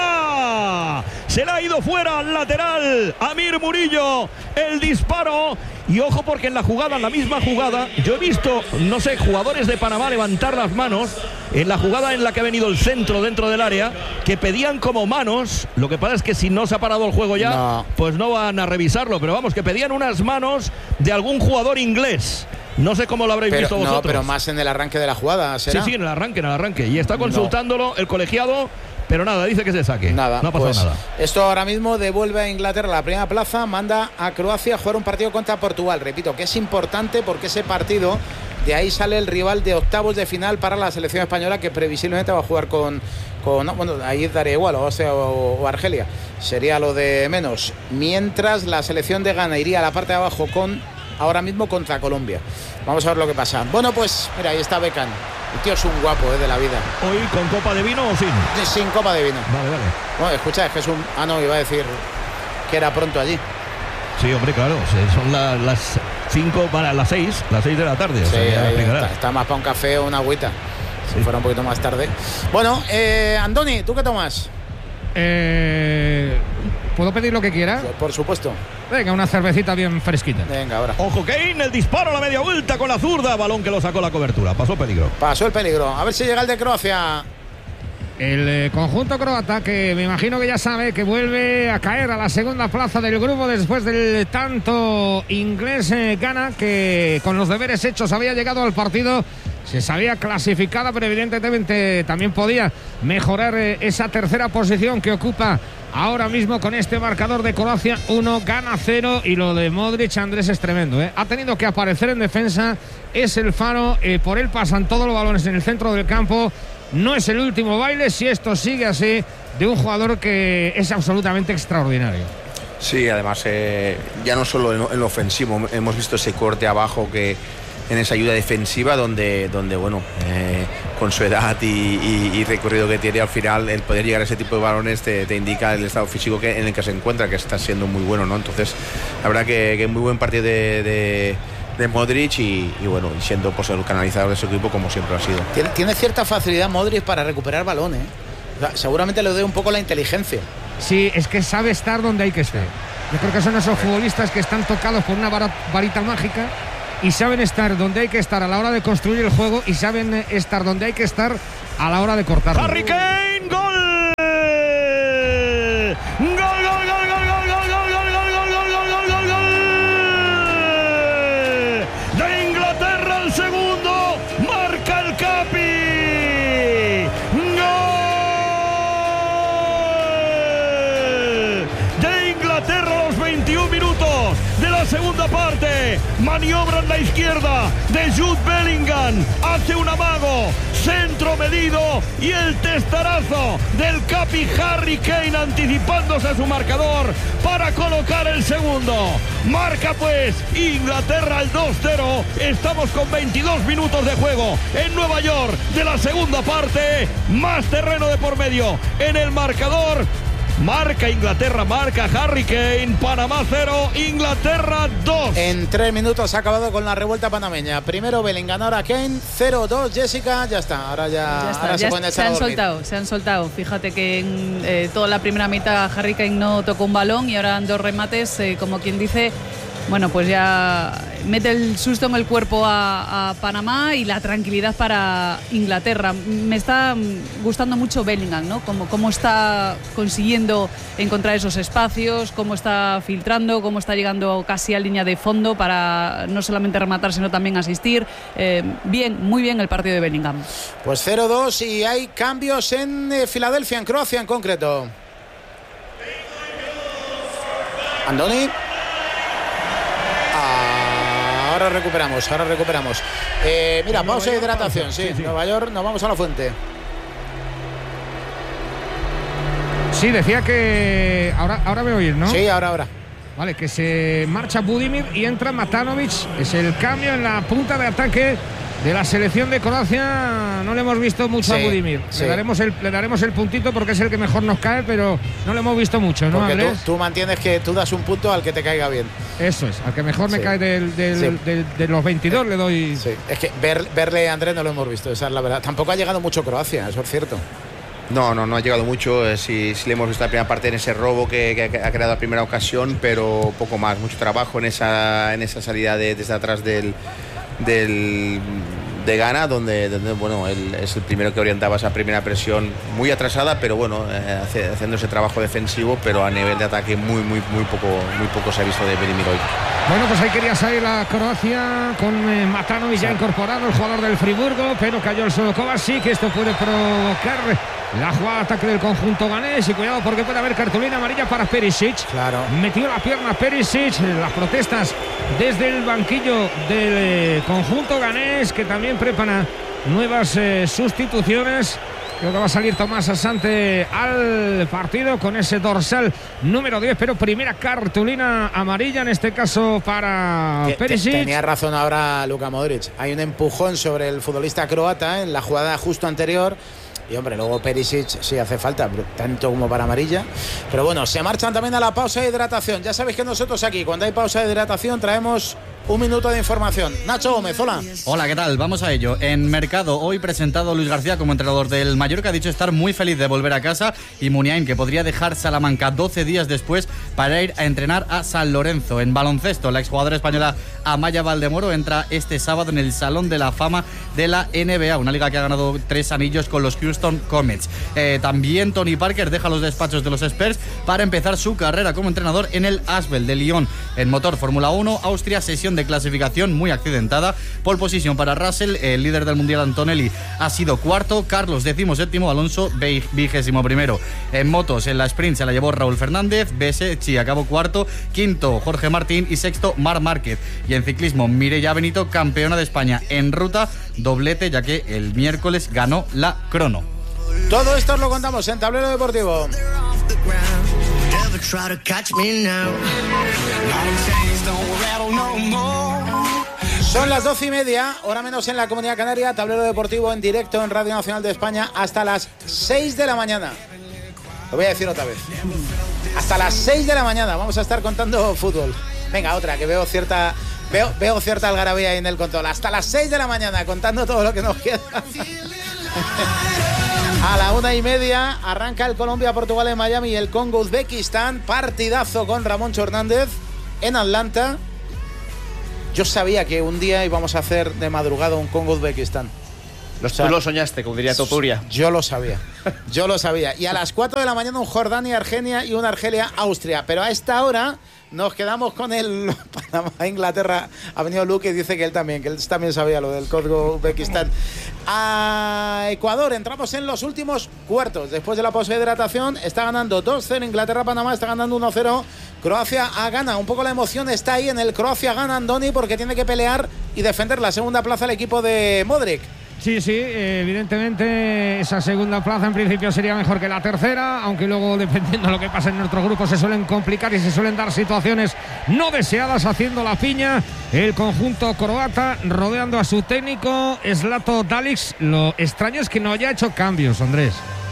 fuera. Se le ha ido fuera al lateral Amir Murillo, el disparo. Y ojo, porque en la jugada, en la misma jugada, yo he visto, no sé, jugadores de Panamá levantar las manos en la jugada en la que ha venido el centro dentro del área, que pedían como manos. Lo que pasa es que si no se ha parado el juego ya, no. pues no van a revisarlo. Pero vamos, que pedían unas manos de algún jugador inglés. No sé cómo lo habréis pero, visto vosotros. No, pero más en el arranque de la jugada, ¿será? Sí, sí, en el arranque, en el arranque. Y está consultándolo no. el colegiado. Pero nada, dice que se saque. Nada, no ha pasado pues nada. Esto ahora mismo devuelve a Inglaterra la primera plaza, manda a Croacia a jugar un partido contra Portugal. Repito, que es importante porque ese partido, de ahí sale el rival de octavos de final para la selección española, que previsiblemente va a jugar con, con no, bueno, ahí daría igual, o sea, o, o Argelia. Sería lo de menos. Mientras la selección de Ghana iría a la parte de abajo con, ahora mismo contra Colombia. Vamos a ver lo que pasa. Bueno, pues mira, ahí está Beckham. El tío es un guapo, ¿eh? De la vida. ¿Hoy con copa de vino o sin? Sin copa de vino. Vale, vale. Bueno, escucha, es que es un... Ah, no, iba a decir que era pronto allí. Sí, hombre, claro. Son la, las cinco para las seis, las seis de la tarde. Sí, o sea, está, está más para un café o una agüita. Si sí. fuera un poquito más tarde. Bueno, eh, Andoni, ¿tú qué tomas? Eh... ¿Puedo pedir lo que quiera? Por supuesto. Venga, una cervecita bien fresquita. Venga, ahora. Ojo, Kane, el disparo a la media vuelta con la zurda. Balón que lo sacó la cobertura. Pasó el peligro. Pasó el peligro. A ver si llega el de Croacia. El eh, conjunto croata, que me imagino que ya sabe que vuelve a caer a la segunda plaza del grupo después del tanto inglés eh, Ghana, que con los deberes hechos había llegado al partido. Se sabía clasificada, pero evidentemente también podía mejorar eh, esa tercera posición que ocupa ahora mismo con este marcador de Croacia uno, Ghana cero. Y lo de Modric, Andrés, es tremendo, ¿eh? Ha tenido que aparecer en defensa, es el faro, eh, por él pasan todos los balones en el centro del campo. no es el último baile, si esto sigue así, de un jugador que es absolutamente extraordinario. Sí, además, eh, ya no solo en, en lo ofensivo, hemos visto ese corte abajo que en esa ayuda defensiva donde, donde bueno, eh, con su edad y, y, y recorrido que tiene, al final el poder llegar a ese tipo de balones te, te indica el estado físico que, en el que se encuentra, que está siendo muy bueno, ¿no? Entonces, la verdad que, que muy buen partido de, de, de Modric y, y bueno, siendo pues, el canalizador de su equipo como siempre ha sido. Tiene, tiene cierta facilidad Modric para recuperar balones, ¿eh? O sea, seguramente le doy un poco la inteligencia. Sí, es que sabe estar donde hay que estar. Yo creo que son esos futbolistas que están tocados por una varita mágica y saben estar donde hay que estar a la hora de construir el juego y saben estar donde hay que estar a la hora de cortarlo. Harry Kane, gol. Gol, gol, gol, gol, gol, gol, gol, gol, gol, gol, gol, gol, gol, gol, gol. De Inglaterra al segundo, marca el Capi. Gol de Inglaterra a los veintiún minutos de la segunda parte. Maniobra en la izquierda de Jude Bellingham, hace un amago, centro medido y el testarazo del Capi Harry Kane anticipándose a su marcador para colocar el segundo. Marca pues Inglaterra al dos cero. Estamos con veintidós minutos de juego en Nueva York de la segunda parte. Más terreno de por medio en el marcador. Marca Inglaterra, marca Harry Kane, Panamá cero, Inglaterra dos. En tres minutos ha acabado con la revuelta panameña. Primero Bellingham, ahora Kane, cero dos, Jessica, ya está, ahora ya, ya, está, ahora ya se pueden se echar a han dormir. soltado, se han soltado. Fíjate que en eh, toda la primera mitad Harry Kane no tocó un balón y ahora en dos remates, eh, como quien dice, bueno, pues ya mete el susto en el cuerpo a, a Panamá y la tranquilidad para Inglaterra. Me está gustando mucho Bellingham, ¿no? Cómo, cómo está consiguiendo encontrar esos espacios, cómo está filtrando, cómo está llegando casi a línea de fondo para no solamente rematar, sino también asistir. Eh, bien, muy bien el partido de Bellingham. Pues cero dos y hay cambios en eh, Filadelfia, en Croacia en concreto. Andoni. Ahora recuperamos, ahora recuperamos. Eh, mira, pausa de hidratación, sí, sí, Nueva York, nos vamos a la fuente. Sí, decía que ahora, ahora me oís, ¿no? Sí, ahora, ahora. Vale, que se marcha Budimir y entra Matanovic. Es el cambio en la punta de ataque de la selección de Croacia. No le hemos visto mucho sí, a Budimir. Sí. Le, daremos el, le daremos el puntito porque es el que mejor nos cae, pero no le hemos visto mucho, ¿no, porque Andrés? Tú, tú mantienes que tú das un punto al que te caiga bien. Eso es, al que mejor me sí. cae del, del, sí. del, de los veintidós eh, le doy... Sí. Es que ver, verle a Andrés no lo hemos visto, esa es la verdad. Tampoco ha llegado mucho Croacia, eso es cierto. No, no, no ha llegado mucho. Eh, sí, sí le hemos visto la primera parte en ese robo que, que ha creado la primera ocasión, pero poco más. Mucho trabajo en esa, en esa salida de, desde atrás del, del de Ghana, donde, donde bueno, él es el primero que orientaba esa primera presión muy atrasada, pero bueno, eh, hace, haciendo ese trabajo defensivo, pero a nivel de ataque muy, muy, muy poco, muy poco se ha visto de Budimir hoy. Bueno, pues ahí quería salir la Croacia con eh, Matanovic ya incorporado, el jugador del Friburgo, pero cayó el solo Kovacic, que esto puede provocar la jugada de ataque del conjunto ganés, y cuidado porque puede haber cartulina amarilla para Perisic. Claro. Metió la pierna Perisic, las protestas desde el banquillo del eh, conjunto ganés, que también prepara nuevas eh, sustituciones. Creo que va a salir Tomás Asante al partido con ese dorsal número diez, pero primera cartulina amarilla en este caso para Perisic. Tenía razón ahora Luka Modric. Hay un empujón sobre el futbolista croata en la jugada justo anterior. Y hombre, luego Perisic sí hace falta, tanto como para amarilla. Pero bueno, se marchan también a la pausa de hidratación. Ya sabéis que nosotros aquí, cuando hay pausa de hidratación, traemos un minuto de información. Nacho Gómez, hola. Hola, ¿qué tal? Vamos a ello. En Mercado, hoy presentado Luis García como entrenador del Mallorca, ha dicho estar muy feliz de volver a casa, y Muniain, que podría dejar Salamanca doce días después para ir a entrenar a San Lorenzo. En baloncesto, la exjugadora española Amaya Valdemoro entra este sábado en el Salón de la Fama de la N B A, una liga que ha ganado tres anillos con los Houston Comets. Eh, también Tony Parker deja los despachos de los Spurs para empezar su carrera como entrenador en el Asvel de Lyon. En motor Fórmula uno, Austria, sesión situación de clasificación muy accidentada. Pole position para Russell, el líder del mundial Antonelli ha sido cuarto, Carlos decimoséptimo, Alonso vigésimo primero. En motos, en la sprint se la llevó Raúl Fernández, Besecchi acabó cuarto, quinto Jorge Martín y sexto Marc Márquez. Y en ciclismo, Mireia Benito, campeona de España en ruta, doblete ya que el miércoles ganó la crono. Todo esto os lo contamos en Tablero Deportivo. Son las doce y media, hora menos en la Comunidad Canaria. Tablero Deportivo en directo en Radio Nacional de España hasta las seis de la mañana. Lo voy a decir otra vez. Hasta las seis de la mañana vamos a estar contando fútbol. Venga, otra, que veo cierta veo, veo cierta algarabía ahí en el control. Hasta las seis de la mañana contando todo lo que nos queda. A la una y media arranca el Colombia-Portugal en Miami y el Congo-Uzbekistán. Partidazo con Ramón Hernández en Atlanta. Yo sabía que un día íbamos a hacer de madrugada un Congo-Uzbekistán. O sea, tú lo soñaste, como diría Topuria. Yo lo sabía, yo lo sabía. Y a las cuatro de la mañana un Jordania-Argenia y un Argelia-Austria. Pero a esta hora nos quedamos con el Panamá-Inglaterra. Ha venido Luque y dice que él también, que él también sabía lo del Congo-Uzbekistán. A Ecuador entramos en los últimos cuartos. Después de la pausa de hidratación está ganando dos cero Inglaterra-Panamá, está ganando uno cero. Croacia a gana. Un poco la emoción está ahí en el Croacia gana Andoni porque tiene que pelear y defender la segunda plaza el equipo de Modric. Sí, sí, evidentemente esa segunda plaza en principio sería mejor que la tercera, aunque luego dependiendo de lo que pase en nuestro grupo se suelen complicar y se suelen dar situaciones no deseadas haciendo la piña el conjunto croata rodeando a su técnico Zlato Dalic. Lo extraño es que no haya hecho cambios, Andrés.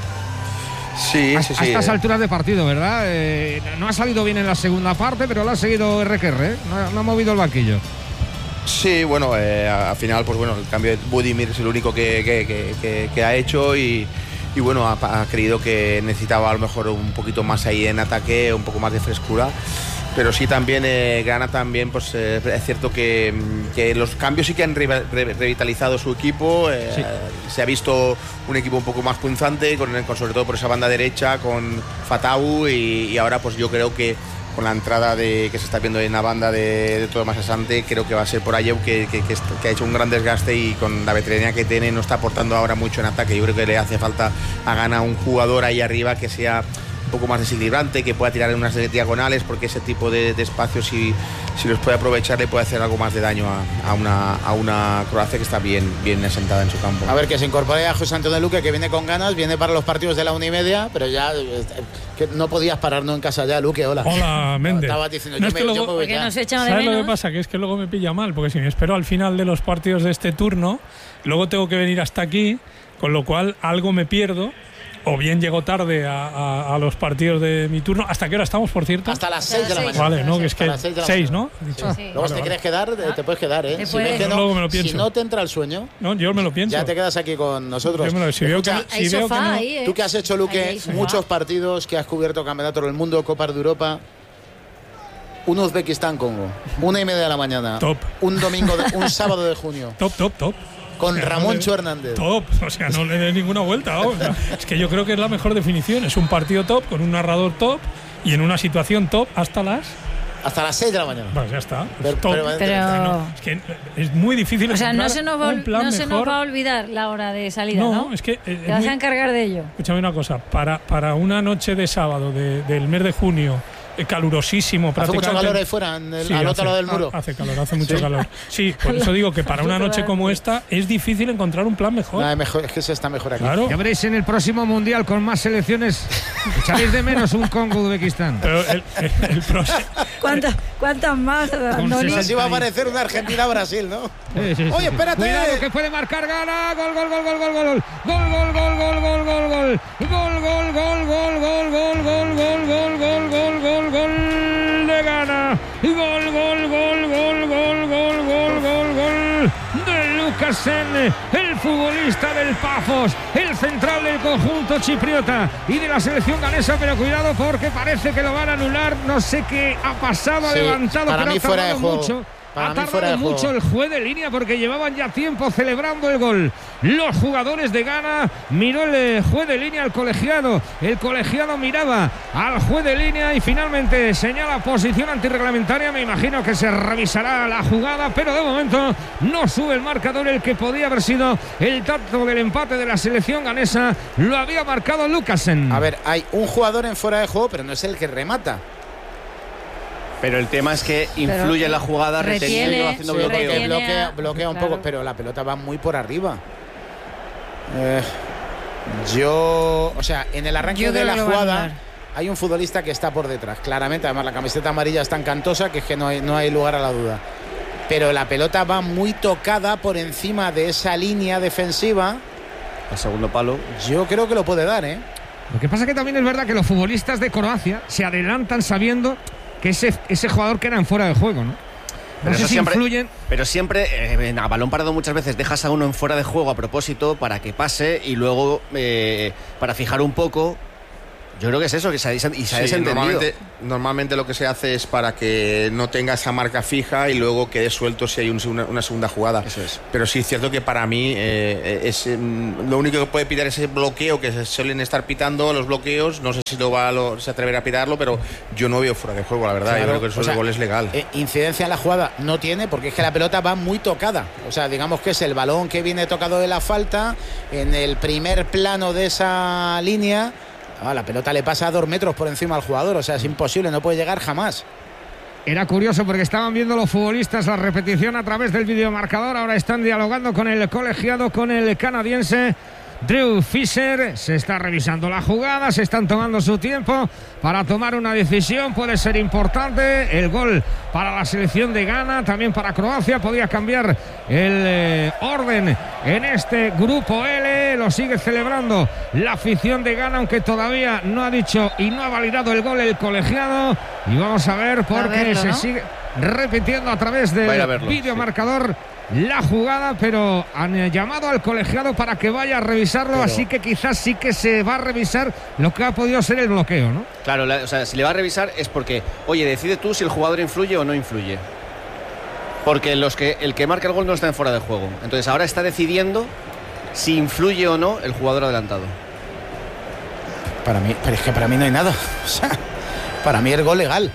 Sí, a, sí, a sí. estas alturas de partido, ¿verdad? Eh, no ha salido bien en la segunda parte, pero lo ha seguido R Q R, ¿eh? no, no ha movido el banquillo. Sí, bueno, eh, al final, pues bueno, el cambio de Budimir es el único que, que, que, que, que ha hecho y, y bueno, ha, ha creído que necesitaba a lo mejor un poquito más ahí en ataque, un poco más de frescura. Pero sí también eh, Gana también, pues eh, es cierto que, que los cambios sí que han re, re, revitalizado su equipo. Eh, sí. Se ha visto un equipo un poco más punzante, con, con sobre todo por esa banda derecha, con Fatau y, y ahora pues yo creo que con la entrada de que se está viendo en la banda de, de Tomás Asante, creo que va a ser por Ayew que, que, que, que ha hecho un gran desgaste y con la veteranía que tiene no está aportando ahora mucho en ataque. Yo creo que le hace falta a Gana un jugador ahí arriba que sea un poco más desequilibrante, que pueda tirar en unas diagonales, porque ese tipo de, de espacios si, si los puede aprovechar le puede hacer algo más de daño a, a, una, a una Croacia que está bien, bien asentada en su campo. A ver, que se incorpore a José Antonio Luque, que viene con ganas, viene para los partidos de la una y media, pero ya que no podías pararnos en casa ya. Luque, hola. Hola, Méndez. Estaba diciendo, no yo es me, que luego, yo me voy porque ya. nos echan de ¿Sabes menos? lo que pasa? Que es que luego me pilla mal, porque si me espero al final de los partidos de este turno, luego tengo que venir hasta aquí, con lo cual algo me pierdo. O bien llego tarde a, a, a los partidos de mi turno. ¿Hasta qué hora estamos, por cierto? Hasta las seis de la mañana. Vale, no, que es que seis, ¿no? Sí. Sí. Luego si te quieres quedar, te puedes quedar, ¿eh? Si, ves que no, luego me lo pienso. Si no te entra el sueño, no, yo me lo pienso. Ya te quedas aquí con nosotros. Yo me lo, si veo que, hay si veo sofá que no, ahí, ¿eh? Tú que has hecho, Luque, muchos partidos, que has cubierto campeonatos del mundo, Copas de Europa. Un Uzbekistán-Congo. Una y media de la mañana. Top. Un domingo, de, un sábado de junio. Top, top, top. Con o sea, Ramón no le, Hernández. Top, o sea, no le dé ninguna vuelta. Oh, no. Es que yo creo que es la mejor definición. Es un partido top, con un narrador top y en una situación top hasta las... Hasta las seis de la mañana. Pues ya está. Pero, top. pero, pero... No, es que es muy difícil. O sea, no se nos va, un plan no se mejor. nos va a olvidar la hora de salida, no, ¿no? Es que Te vas muy... a encargar de ello. Escúchame una cosa. Para, para una noche de sábado de, del mes de junio, calurosísimo hace prácticamente. Mucho calor ahí fuera, en el, sí, al otro hace, lado del muro. Hace calor, hace mucho ¿Sí? calor. Sí, por eso digo que para una noche como esta es difícil encontrar un plan mejor. No, es, mejor, es que se está mejor aquí. Claro. Ya veréis en el próximo mundial con más selecciones. Echaréis de menos un Congo-Uzbekistán. Pero el, el, el próximo. ¿Cuántas, ¿Cuántas más? Andoni? Así va a aparecer una Argentina-Brasil, ¿no? Sí, sí, sí. Oye, espérate. Cuidado que puede marcar Gana. Gol, gol, gol, gol, gol, gol. Gol, gol, gol, gol, gol, gol, gol. Gol, gol, gol, gol, gol, gol, gol, gol, gol, gol, gol, gol, gol de Gana. Gol, gol, gol, gol, gol, gol, gol, gol, gol de Lukasen, el futbolista del Pafos, el central del conjunto chipriota y de la selección ganesa, pero cuidado porque parece que lo van a anular. No sé qué ha pasado, ha Sí, levantado, para pero mí ha fuera de tardado juego. mucho. Para ha mí fuera tardado de mucho juego. el juez de línea porque llevaban ya tiempo celebrando el gol. Los jugadores de Ghana, miró el eh, juez de línea al colegiado. El colegiado miraba al juez de línea y finalmente señala posición antirreglamentaria. Me imagino que se revisará la jugada, pero de momento no sube el marcador. El que podía haber sido el tanto del empate de la selección ganesa lo había marcado Lucasen. A ver, hay un jugador en fuera de juego, pero no es el que remata. Pero el tema es que influye Pero en la jugada, retiene, reteniendo, haciendo sí, bloqueo. retiene. Bloquea, bloquea un Claro. poco, pero la pelota va muy por arriba. Eh, yo, o sea, en el arranque Yo de creo la que lo va a jugada anular. hay un futbolista que está por detrás, claramente. Además, la camiseta amarilla es tan cantosa que es que no hay, no hay lugar a la duda. Pero la pelota va muy tocada por encima de esa línea defensiva. El segundo palo. Yo creo que lo puede dar, ¿eh? Lo que pasa que también es verdad que los futbolistas de Croacia se adelantan sabiendo que ese, ese jugador queda en fuera de juego, ¿no? No Pero sé eso si siempre, influyen. pero siempre eh, a balón parado muchas veces dejas a uno en fuera de juego a propósito para que pase y luego eh, para fijar un poco. Yo creo que es eso, que se ha, y se ha Sí, desentendido. normalmente, normalmente lo que se hace es para que no tenga esa marca fija y luego quede suelto si hay un- una, una segunda jugada. Eso es. Pero sí es cierto que para mí eh, es, mm, lo único que puede pitar es ese bloqueo que se suelen estar pitando los bloqueos. No sé si lo va a lo- se atreverá a pitarlo, pero yo no veo fuera de juego, la verdad. Claro, yo creo que eso o sea, el gol es legal. Eh, incidencia en la jugada no tiene, porque es que la pelota va muy tocada. O sea, digamos que es el balón que viene tocado de la falta en el primer plano de esa línea. Ah, la pelota le pasa a dos metros por encima al jugador. O sea, es imposible, no puede llegar jamás. Era curioso porque estaban viendo los futbolistas la repetición a través del videomarcador. Ahora están dialogando con el colegiado, con el canadiense Drew Fisher. Se está revisando la jugada, se están tomando su tiempo para tomar una decisión. Puede ser importante el gol para la selección de Ghana, también para Croacia. Podría cambiar el eh, orden en este grupo L. Lo sigue celebrando la afición de Ghana, aunque todavía no ha dicho y no ha validado el gol el colegiado. Y vamos a ver porque verlo, se ¿no? sigue repitiendo a través Va a ir a del verlo, videomarcador la jugada, pero han eh, llamado al colegiado para que vaya a revisarlo, Pero- así que quizás sí que se va a revisar lo que ha podido ser el bloqueo, ¿no? Claro, la- o sea, si le va a revisar es porque, oye, decide tú si el jugador influye o no influye. Porque los que, el que marca el gol no está en fuera de juego. Entonces ahora está decidiendo si influye o no el jugador adelantado. Para mí, pero es que para mí no hay nada. O sea, para mí es gol legal.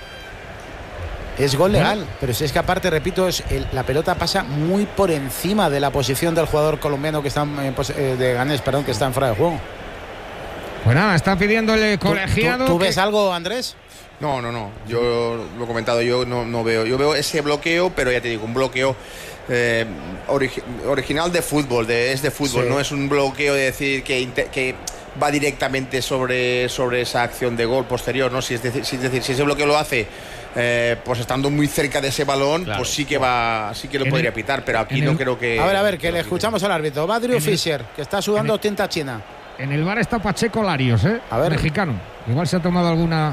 Es gol legal, pero si es que aparte, repito, es el- la pelota pasa muy por encima de la posición del jugador colombiano que está en pos- eh, de Ganés, perdón, que está en fuera de juego. Pues nada, está pidiendo el ¿Tú, colegiado. tú- tú que- ves algo, Andrés? No, no, no. Yo lo he comentado, yo no, no veo. Yo veo ese bloqueo, pero ya te digo, un bloqueo eh, origi- original de fútbol, de, es de fútbol, Sí. no es un bloqueo de decir que, inte- que va directamente sobre, sobre esa acción de gol posterior, ¿no? Si es decir, si, es decir, si ese bloqueo lo hace eh, pues estando muy cerca de ese balón, Claro. pues sí que va, sí que lo En podría el- pitar, pero aquí en no el- creo que. A ver, a ver, que que lo le pite. escuchamos al árbitro. Va Drew En el- Fisher, que está sudando en el- tinta china. En el bar está Pacheco Larios, ¿eh? A ver. Mexicano. Igual se ha tomado alguna.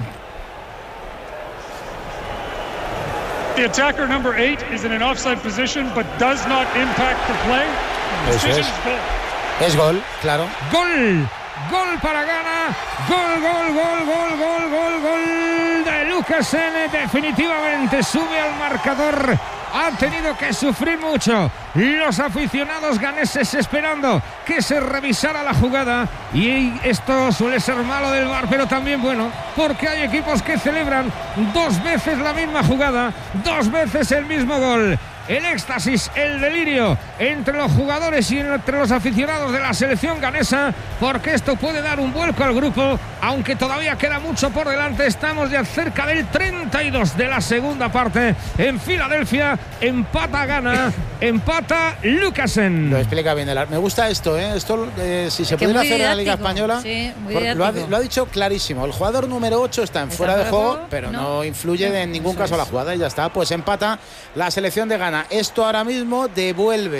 The attacker number eight is in an offside position but does not impact the play. Eso Decision es. is goal. Es gol, claro. ¡Gol! Gol para Ghana, gol, gol, gol, gol, gol, gol, gol de Lucasen. Definitivamente sube al marcador. Han tenido que sufrir mucho los aficionados ganeses esperando que se revisara la jugada, y esto suele ser malo del V A R, pero también bueno, porque hay equipos que celebran dos veces la misma jugada, dos veces el mismo gol. El éxtasis, el delirio entre los jugadores y entre los aficionados de la selección ganesa, porque esto puede dar un vuelco al grupo, aunque todavía queda mucho por delante. Estamos ya cerca del treinta y dos de la segunda parte en Filadelfia. Empata Ghana, empata Lucasen. Lo explica bien el ar- Me gusta esto, ¿eh? Esto, eh, si se que pudiera muy hacer en la Liga didáctico, Española, sí, muy por- lo, ha, didáctico. lo ha dicho clarísimo. El jugador número ocho está en Está fuera de fuera de juego, juego, pero no, no. influye en ningún Eso caso es. la jugada y ya está. Pues empata la selección de Ghana. Esto ahora mismo devuelve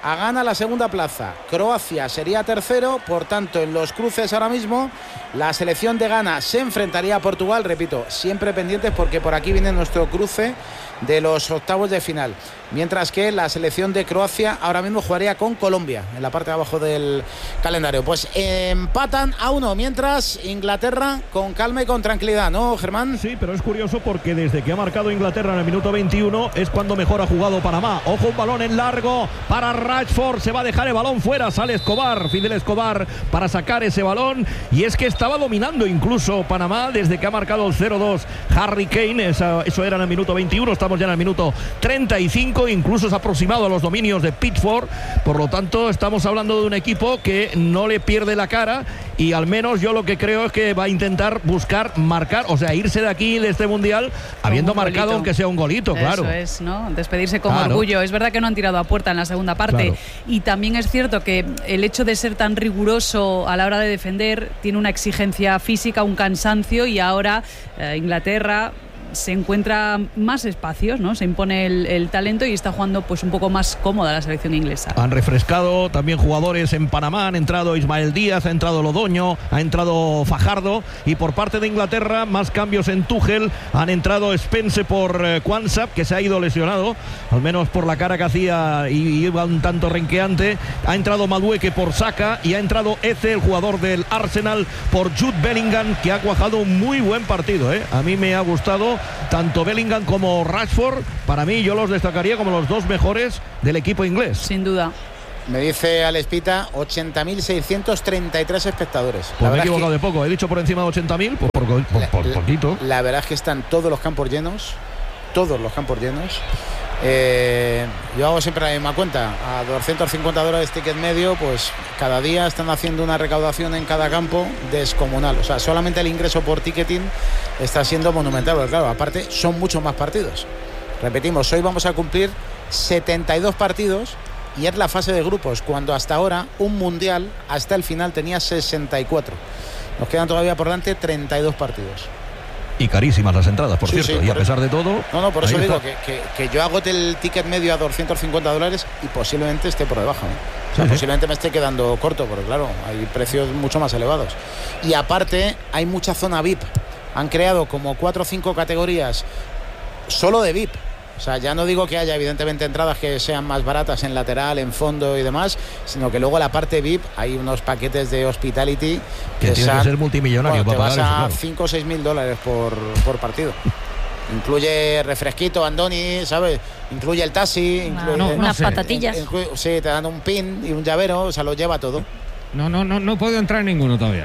a Ghana la segunda plaza. Croacia sería tercero, por tanto, en los cruces ahora mismo, la selección de Ghana se enfrentaría a Portugal, repito, siempre pendientes porque por aquí viene nuestro cruce de los octavos de final. Mientras que la selección de Croacia ahora mismo jugaría con Colombia en la parte de abajo del calendario. Pues empatan a uno, mientras Inglaterra con calma y con tranquilidad, ¿no, Germán? Sí, pero es curioso porque desde que ha marcado Inglaterra en el minuto veintiuno es cuando mejor ha jugado Panamá. Ojo, un balón en largo para Rashford, se va a dejar el balón fuera, sale Escobar, Fidel Escobar para sacar ese balón, y es que estaba dominando incluso Panamá desde que ha marcado el cero dos Harry Kane, esa, eso era en el minuto veintiuno, estamos ya en el minuto treinta y cinco, incluso se ha aproximado a los dominios de Pickford, por lo tanto estamos hablando de un equipo que no le pierde la cara, y al menos yo lo que creo es que va a intentar buscar marcar, o sea, irse de aquí, de este mundial, habiendo marcado aunque sea un golito, claro. Eso es, ¿no? Despedirse con claro. orgullo. Es verdad que no han tirado a puerta en la segunda parte, claro. Y también es cierto que el hecho de ser tan riguroso a la hora de defender tiene una exigencia física, un cansancio, y ahora eh, Inglaterra se encuentra más espacios, ¿no? Se impone el, el talento y está jugando pues un poco más cómoda la selección inglesa. Han refrescado también jugadores en Panamá, han entrado Ismael Díaz, ha entrado Lodoño, ha entrado Fajardo, y por parte de Inglaterra más cambios en Tuchel, han entrado Spence por eh, Quansah, que se ha ido lesionado, al menos por la cara que hacía y iba un tanto renqueante, ha entrado Madueke por Saka y ha entrado Eze, el jugador del Arsenal, por Jude Bellingham, que ha cuajado un muy buen partido, ¿eh? A mí me ha gustado tanto Bellingham como Rashford, para mí yo los destacaría como los dos mejores del equipo inglés. Sin duda. Me dice Alex Pita, ochenta mil seiscientos treinta y tres espectadores. Pues me he equivocado de poco, he dicho por encima de ochenta mil, pues por, por, por, por poquito. La, la verdad es que están todos los campos llenos, todos los campos llenos. Eh, yo hago siempre la misma cuenta, a doscientos cincuenta dólares ticket medio, pues cada día están haciendo una recaudación en cada campo descomunal. O sea, solamente el ingreso por ticketing está siendo monumental, porque claro, aparte son muchos más partidos. Repetimos, hoy vamos a cumplir setenta y dos partidos y es la fase de grupos, cuando hasta ahora un mundial hasta el final tenía sesenta y cuatro. Nos quedan todavía por delante treinta y dos partidos. Y carísimas las entradas, por sí, cierto, sí, y a pesar de todo... No, no, por eso digo que, que, que yo agote el ticket medio a doscientos cincuenta dólares y posiblemente esté por debajo, ¿eh? O sea, sí, posiblemente sí. me esté quedando corto, porque claro, hay precios mucho más elevados. Y aparte, hay mucha zona V I P. Han creado como cuatro o cinco categorías solo de V I P. O sea, ya no digo que haya evidentemente entradas que sean más baratas en lateral, en fondo y demás, sino que luego la parte V I P hay unos paquetes de hospitality que, que tiene sean, que ser multimillonario, bueno, para te vas pagar a eso, cinco o seis mil dólares por, por partido. Incluye refresquito, Andoni, ¿sabes? Incluye el taxi, incluye, no, no, unas sé, patatillas. Incluye, sí, te dan un pin y un llavero, o sea, lo lleva todo. No, no, no, no puedo entrar en ninguno todavía.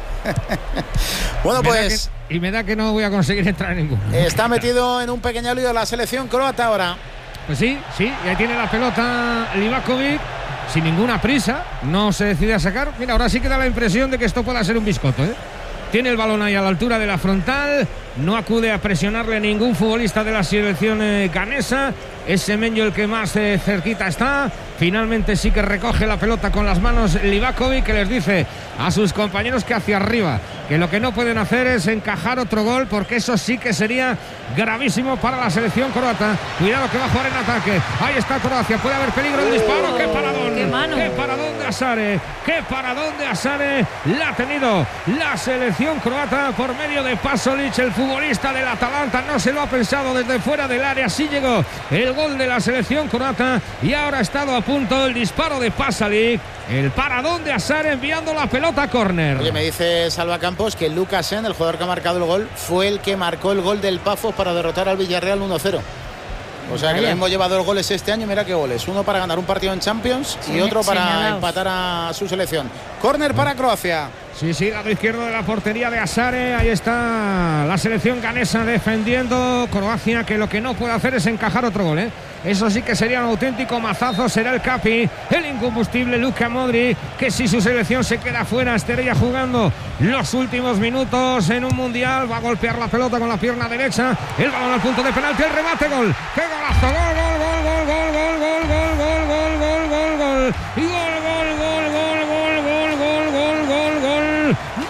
Bueno, pues... Que, y me da que no voy a conseguir entrar en ninguno. Está metido en un pequeño lío la selección croata ahora. Pues sí, sí, y ahí tiene la pelota Livakovic, sin ninguna prisa, no se decide a sacar. Mira, ahora sí que da la impresión de que esto pueda ser un biscoto, ¿eh? Tiene el balón ahí a la altura de la frontal, no acude a presionarle ningún futbolista de la selección eh, ganesa. Es Semenyo el que más eh, cerquita está. Finalmente sí que recoge la pelota con las manos Livakovic, que les dice a sus compañeros que hacia arriba, que lo que no pueden hacer es encajar otro gol, porque eso sí que sería gravísimo para la selección croata. Cuidado que va a jugar en ataque. Ahí está Croacia, puede haber peligro el disparo. ¡Qué paradón! ¡Qué mano! ¡Qué paradón de Asare! ¡Qué paradón de Asare! La ha tenido la selección croata por medio de Pasolic, el futbolista del Atalanta. No se lo ha pensado desde fuera del área. Sí llegó el gol de la selección croata y ahora ha estado a punto el disparo de Pasalic, el paradón de Asare enviando la pelota a córner. Oye, me dice Salva Campos que Lukasen, el jugador que ha marcado el gol, fue el que marcó el gol del Pafos para derrotar al Villarreal uno cero. O sea, que lo mismo lleva dos goles este año. Mira qué goles, uno para ganar un partido en Champions y sí, otro para señalados. empatar a su selección. Córner para Croacia. Sí, sí, lado izquierdo de la portería de Asare. Ahí está la selección ganesa defendiendo. Croacia, que lo que no puede hacer es encajar otro gol, ¿eh? Eso sí que sería un auténtico mazazo. Será el Capi, el incombustible Luka Modric, que si su selección se queda fuera, estaría jugando los últimos minutos en un mundial. Va a golpear la pelota con la pierna derecha. El balón al punto de penalti, el remate, gol. ¡Qué golazo! Gol, gol, gol, gol, gol, gol, gol, gol, gol, gol, gol, gol, gol. Y gol, gol, gol, gol, gol, gol, gol, gol, gol, gol de Blas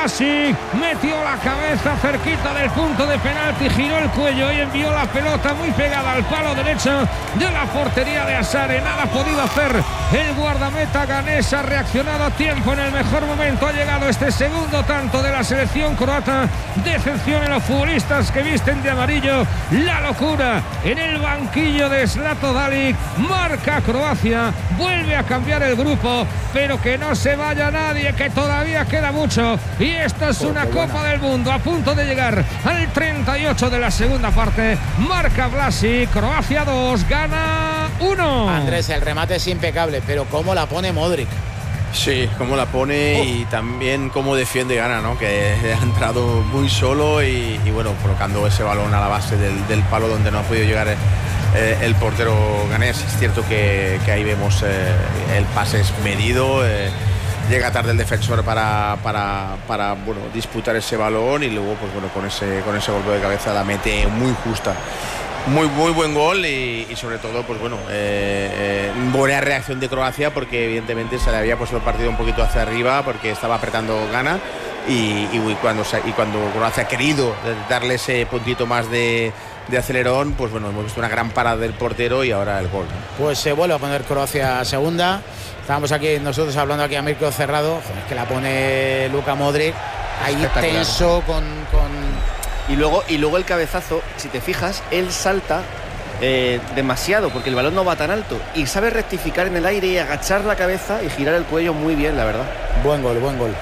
Vlasic metió la cabeza cerquita del punto de penalti, giró el cuello y envió la pelota muy pegada al palo derecho de la portería de Asare. Nada ha podido hacer el guardameta ganés, ha reaccionado a tiempo en el mejor momento. Ha llegado este segundo tanto de la selección croata. Decepción en los futbolistas que visten de amarillo. La locura en el banquillo de Zlatko Dalic. Marca Croacia, vuelve a cambiar el grupo, pero que no se vaya nadie, que todavía queda mucho. Y esto es una Copa del Mundo a punto de llegar al treinta y ocho de la segunda parte. Marca Vlasic, Croacia dos, gana uno. Andrés, el remate es impecable, pero cómo la pone Modric. Sí, cómo la pone y también cómo defiende Ghana, ¿no? Que ha entrado muy solo y, y bueno, colocando ese balón a la base del, del palo donde no ha podido llegar eh, el portero ganés. Es cierto que, que ahí vemos eh, el pase es medido, eh, llega tarde el defensor para, para, para bueno, disputar ese balón y luego pues bueno, con ese, con ese golpe de cabeza la mete muy justa. Muy, muy buen gol y, y sobre todo, pues bueno, eh, eh, buena reacción de Croacia porque evidentemente se le había puesto el partido un poquito hacia arriba porque estaba apretando Ghana y, y, cuando, y cuando Croacia ha querido darle ese puntito más de, de acelerón, pues bueno, hemos visto una gran parada del portero y ahora el gol. Pues se vuelve a poner Croacia segunda. Estábamos aquí nosotros hablando aquí a micro cerrado, joder, que la pone Luka Modric ahí tenso con... con Y luego, y luego el cabezazo, si te fijas, él salta eh, demasiado porque el balón no va tan alto y sabe rectificar en el aire y agachar la cabeza y girar el cuello muy bien, la verdad. Buen gol, buen gol.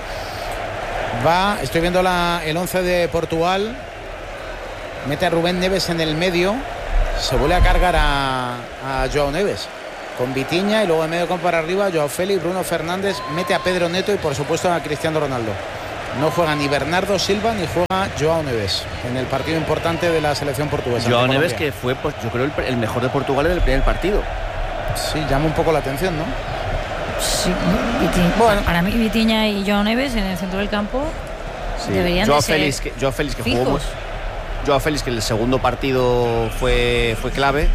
Va, estoy viendo la, el once de Portugal. Mete a Rubén Neves en el medio. Se vuelve a cargar a, a Joao Neves con Vitinha y luego en medio campo para arriba Joao Félix, Bruno Fernández. Mete a Pedro Neto y por supuesto a Cristiano Ronaldo. No juega ni Bernardo Silva ni juega Joao Neves en el partido importante de la selección portuguesa. Joao Neves, que fue, pues, yo creo, el, el mejor de Portugal en el primer partido. Sí, llama un poco la atención, ¿no? Sí, Vitinha, bueno, para mí Vitinha y Joao Neves en el centro del campo sí. deberían Joao de ser Félix, que, Joao Félix que jugó Joao Félix que el segundo partido fue, fue clave,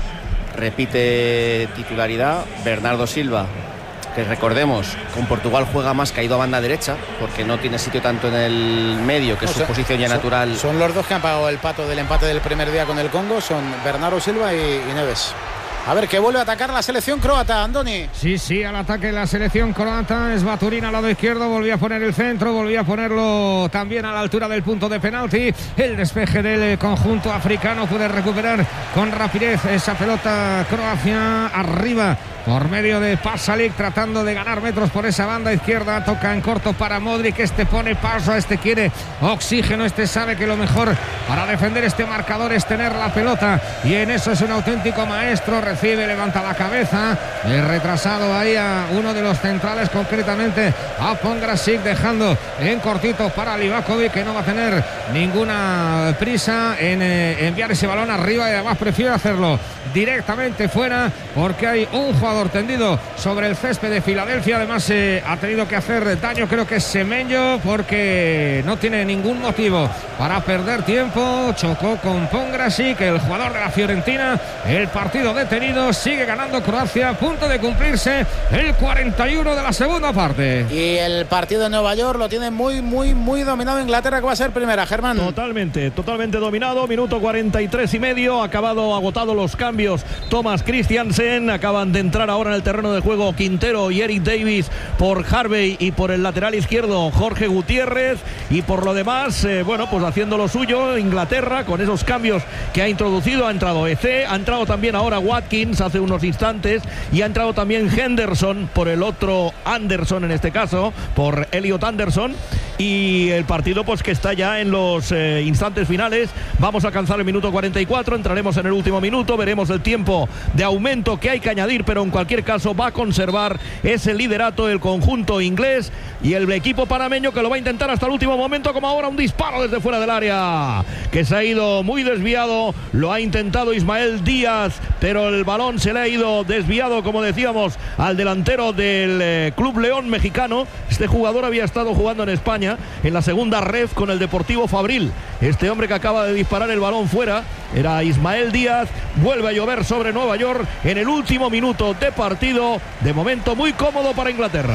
repite titularidad. Bernardo Silva, que recordemos, con Portugal juega más caído a banda derecha, porque no tiene sitio tanto en el medio, que no, es su son, posición ya son, natural. Son los dos que han pagado el pato del empate del primer día con el Congo, son Bernardo Silva y, y Neves. A ver, que vuelve a atacar la selección croata, Andoni. Sí, sí, al ataque la selección croata. Es Baturín al lado izquierdo, volvía a poner el centro, volvía a ponerlo también a la altura del punto de penalti. El despeje del conjunto africano puede recuperar con rapidez esa pelota. Croacia arriba por medio de Pasalic, tratando de ganar metros por esa banda izquierda. Toca en corto para Modric, este pone paso, este quiere oxígeno, este sabe que lo mejor para defender este marcador es tener la pelota y en eso es un auténtico maestro. Recibe, levanta la cabeza, el retrasado ahí a uno de los centrales, concretamente a Pongrasic, dejando en cortito para Livakovic, que no va a tener ninguna prisa en eh, enviar ese balón arriba y además prefiere hacerlo directamente fuera porque hay un jugador tendido sobre el césped de Filadelfia. Además eh, ha tenido que hacer daño, creo que es Semenyo, porque no tiene ningún motivo para perder tiempo. Chocó con Pongrasic, el jugador de la Fiorentina. El partido detenido, sigue ganando Croacia, a punto de cumplirse el cuarenta y uno de la segunda parte. Y el partido de Nueva York lo tiene muy, muy, muy dominado Inglaterra, que va a ser primera, Germán. Totalmente, totalmente dominado. Minuto cuarenta y tres y medio, acabado, agotado los cambios. Thomas Christiansen, acaban de entrar ahora en el terreno de juego Quintero y Eric Davis por Harvey y por el lateral izquierdo Jorge Gutiérrez. Y por lo demás, eh, bueno, pues haciendo lo suyo Inglaterra con esos cambios que ha introducido. Ha entrado E C, ha entrado también ahora Watkins hace unos instantes y ha entrado también Henderson por el otro Anderson, en este caso por Elliot Anderson. Y el partido pues que está ya en los eh, instantes finales. Vamos a alcanzar el minuto cuarenta y cuatro, entraremos en el último minuto, veremos el tiempo de aumento que hay que añadir, pero en cualquier caso va a conservar ese liderato el conjunto inglés y el equipo panameño, que lo va a intentar hasta el último momento, como ahora un disparo desde fuera del área que se ha ido muy desviado. Lo ha intentado Ismael Díaz, pero el balón se le ha ido desviado, como decíamos, al delantero del eh, Club León mexicano. Este jugador había estado jugando en España en la segunda ref con el Deportivo Fabril. Este hombre que acaba de disparar el balón fuera era Ismael Díaz. Vuelve a llover sobre Nueva York en el último minuto de partido. De momento muy cómodo para Inglaterra.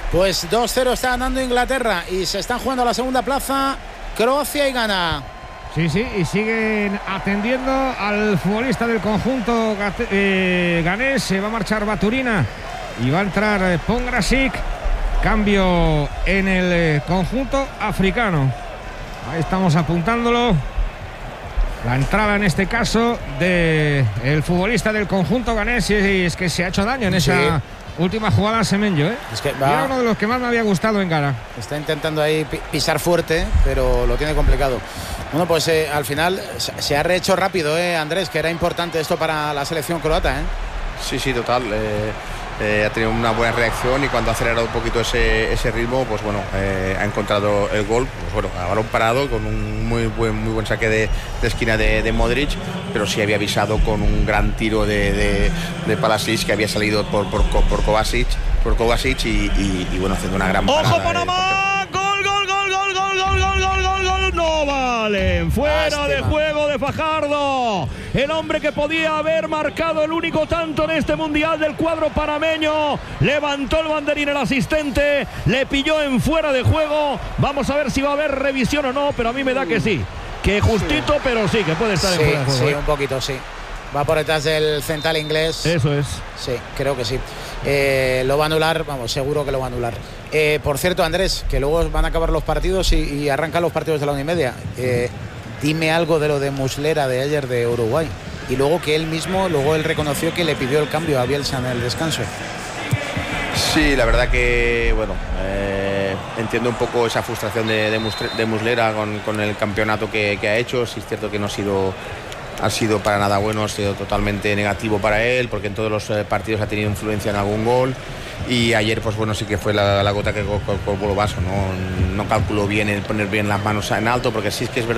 Pues dos cero está ganando Inglaterra y se están jugando a la segunda plaza Croacia y Ghana. Sí, sí, y siguen atendiendo al futbolista del conjunto eh, ganés. Se va a marchar Baturina y va a entrar eh, Pongrasic. Cambio en el eh, conjunto africano. Ahí estamos apuntándolo. La entrada en este caso de el futbolista del conjunto ganés, y es que se ha hecho daño en esa sí. última jugada a Semenyo, ¿eh? Es que va, era uno de los que más me había gustado en Ghana. Está intentando ahí pisar fuerte, pero lo tiene complicado. Bueno, pues eh, al final se ha rehecho rápido, ¿eh, Andrés? Que era importante esto para la selección croata, ¿eh? Sí, sí, total. Eh, eh, ha tenido una buena reacción y cuando ha acelerado un poquito ese, ese ritmo, pues bueno, eh, ha encontrado el gol, pues bueno, a balón parado, con un muy buen, muy buen saque de, de esquina de, de Modric, pero sí había avisado con un gran tiro de, de, de Palasic, que había salido por, por, por Kovacic, por Kovacic y, y, y bueno, haciendo una gran parada. ¡Ojo, Panamá! ¡Gol, gol, gol, gol, gol, gol, gol, gol, gol, gol! ¡No vale! ¡Fuera Lástima. de juego de Fajardo! El hombre que podía haber marcado el único tanto en este mundial del cuadro panameño. Levantó el banderín el asistente, le pilló en fuera de juego. Vamos a ver si va a haber revisión o no, pero a mí me da que sí. Que justito, sí. pero sí, que puede estar sí, en fuera de juego. Sí, ¿eh? un poquito, sí. Va por detrás del central inglés. Eso es. Sí, creo que sí. Eh, lo va a anular, vamos, seguro que lo va a anular. Eh, por cierto, Andrés, que luego van a acabar los partidos y, y arrancan los partidos de la una y media. Eh, dime algo de lo de Muslera de ayer de Uruguay. Y luego que él mismo, luego él reconoció que le pidió el cambio a Bielsa en el descanso. Sí, la verdad que, bueno, eh, entiendo un poco esa frustración de, de, Mustre, de Muslera con, con el campeonato que, que ha hecho. Sí es cierto que no ha sido... ha sido para nada bueno, ha sido totalmente negativo para él, porque en todos los eh, partidos ha tenido influencia en algún gol, y ayer pues bueno, sí que fue la, la gota que colgó el vaso, ¿no? No calculó bien el poner bien las manos en alto, porque sí es que es verdad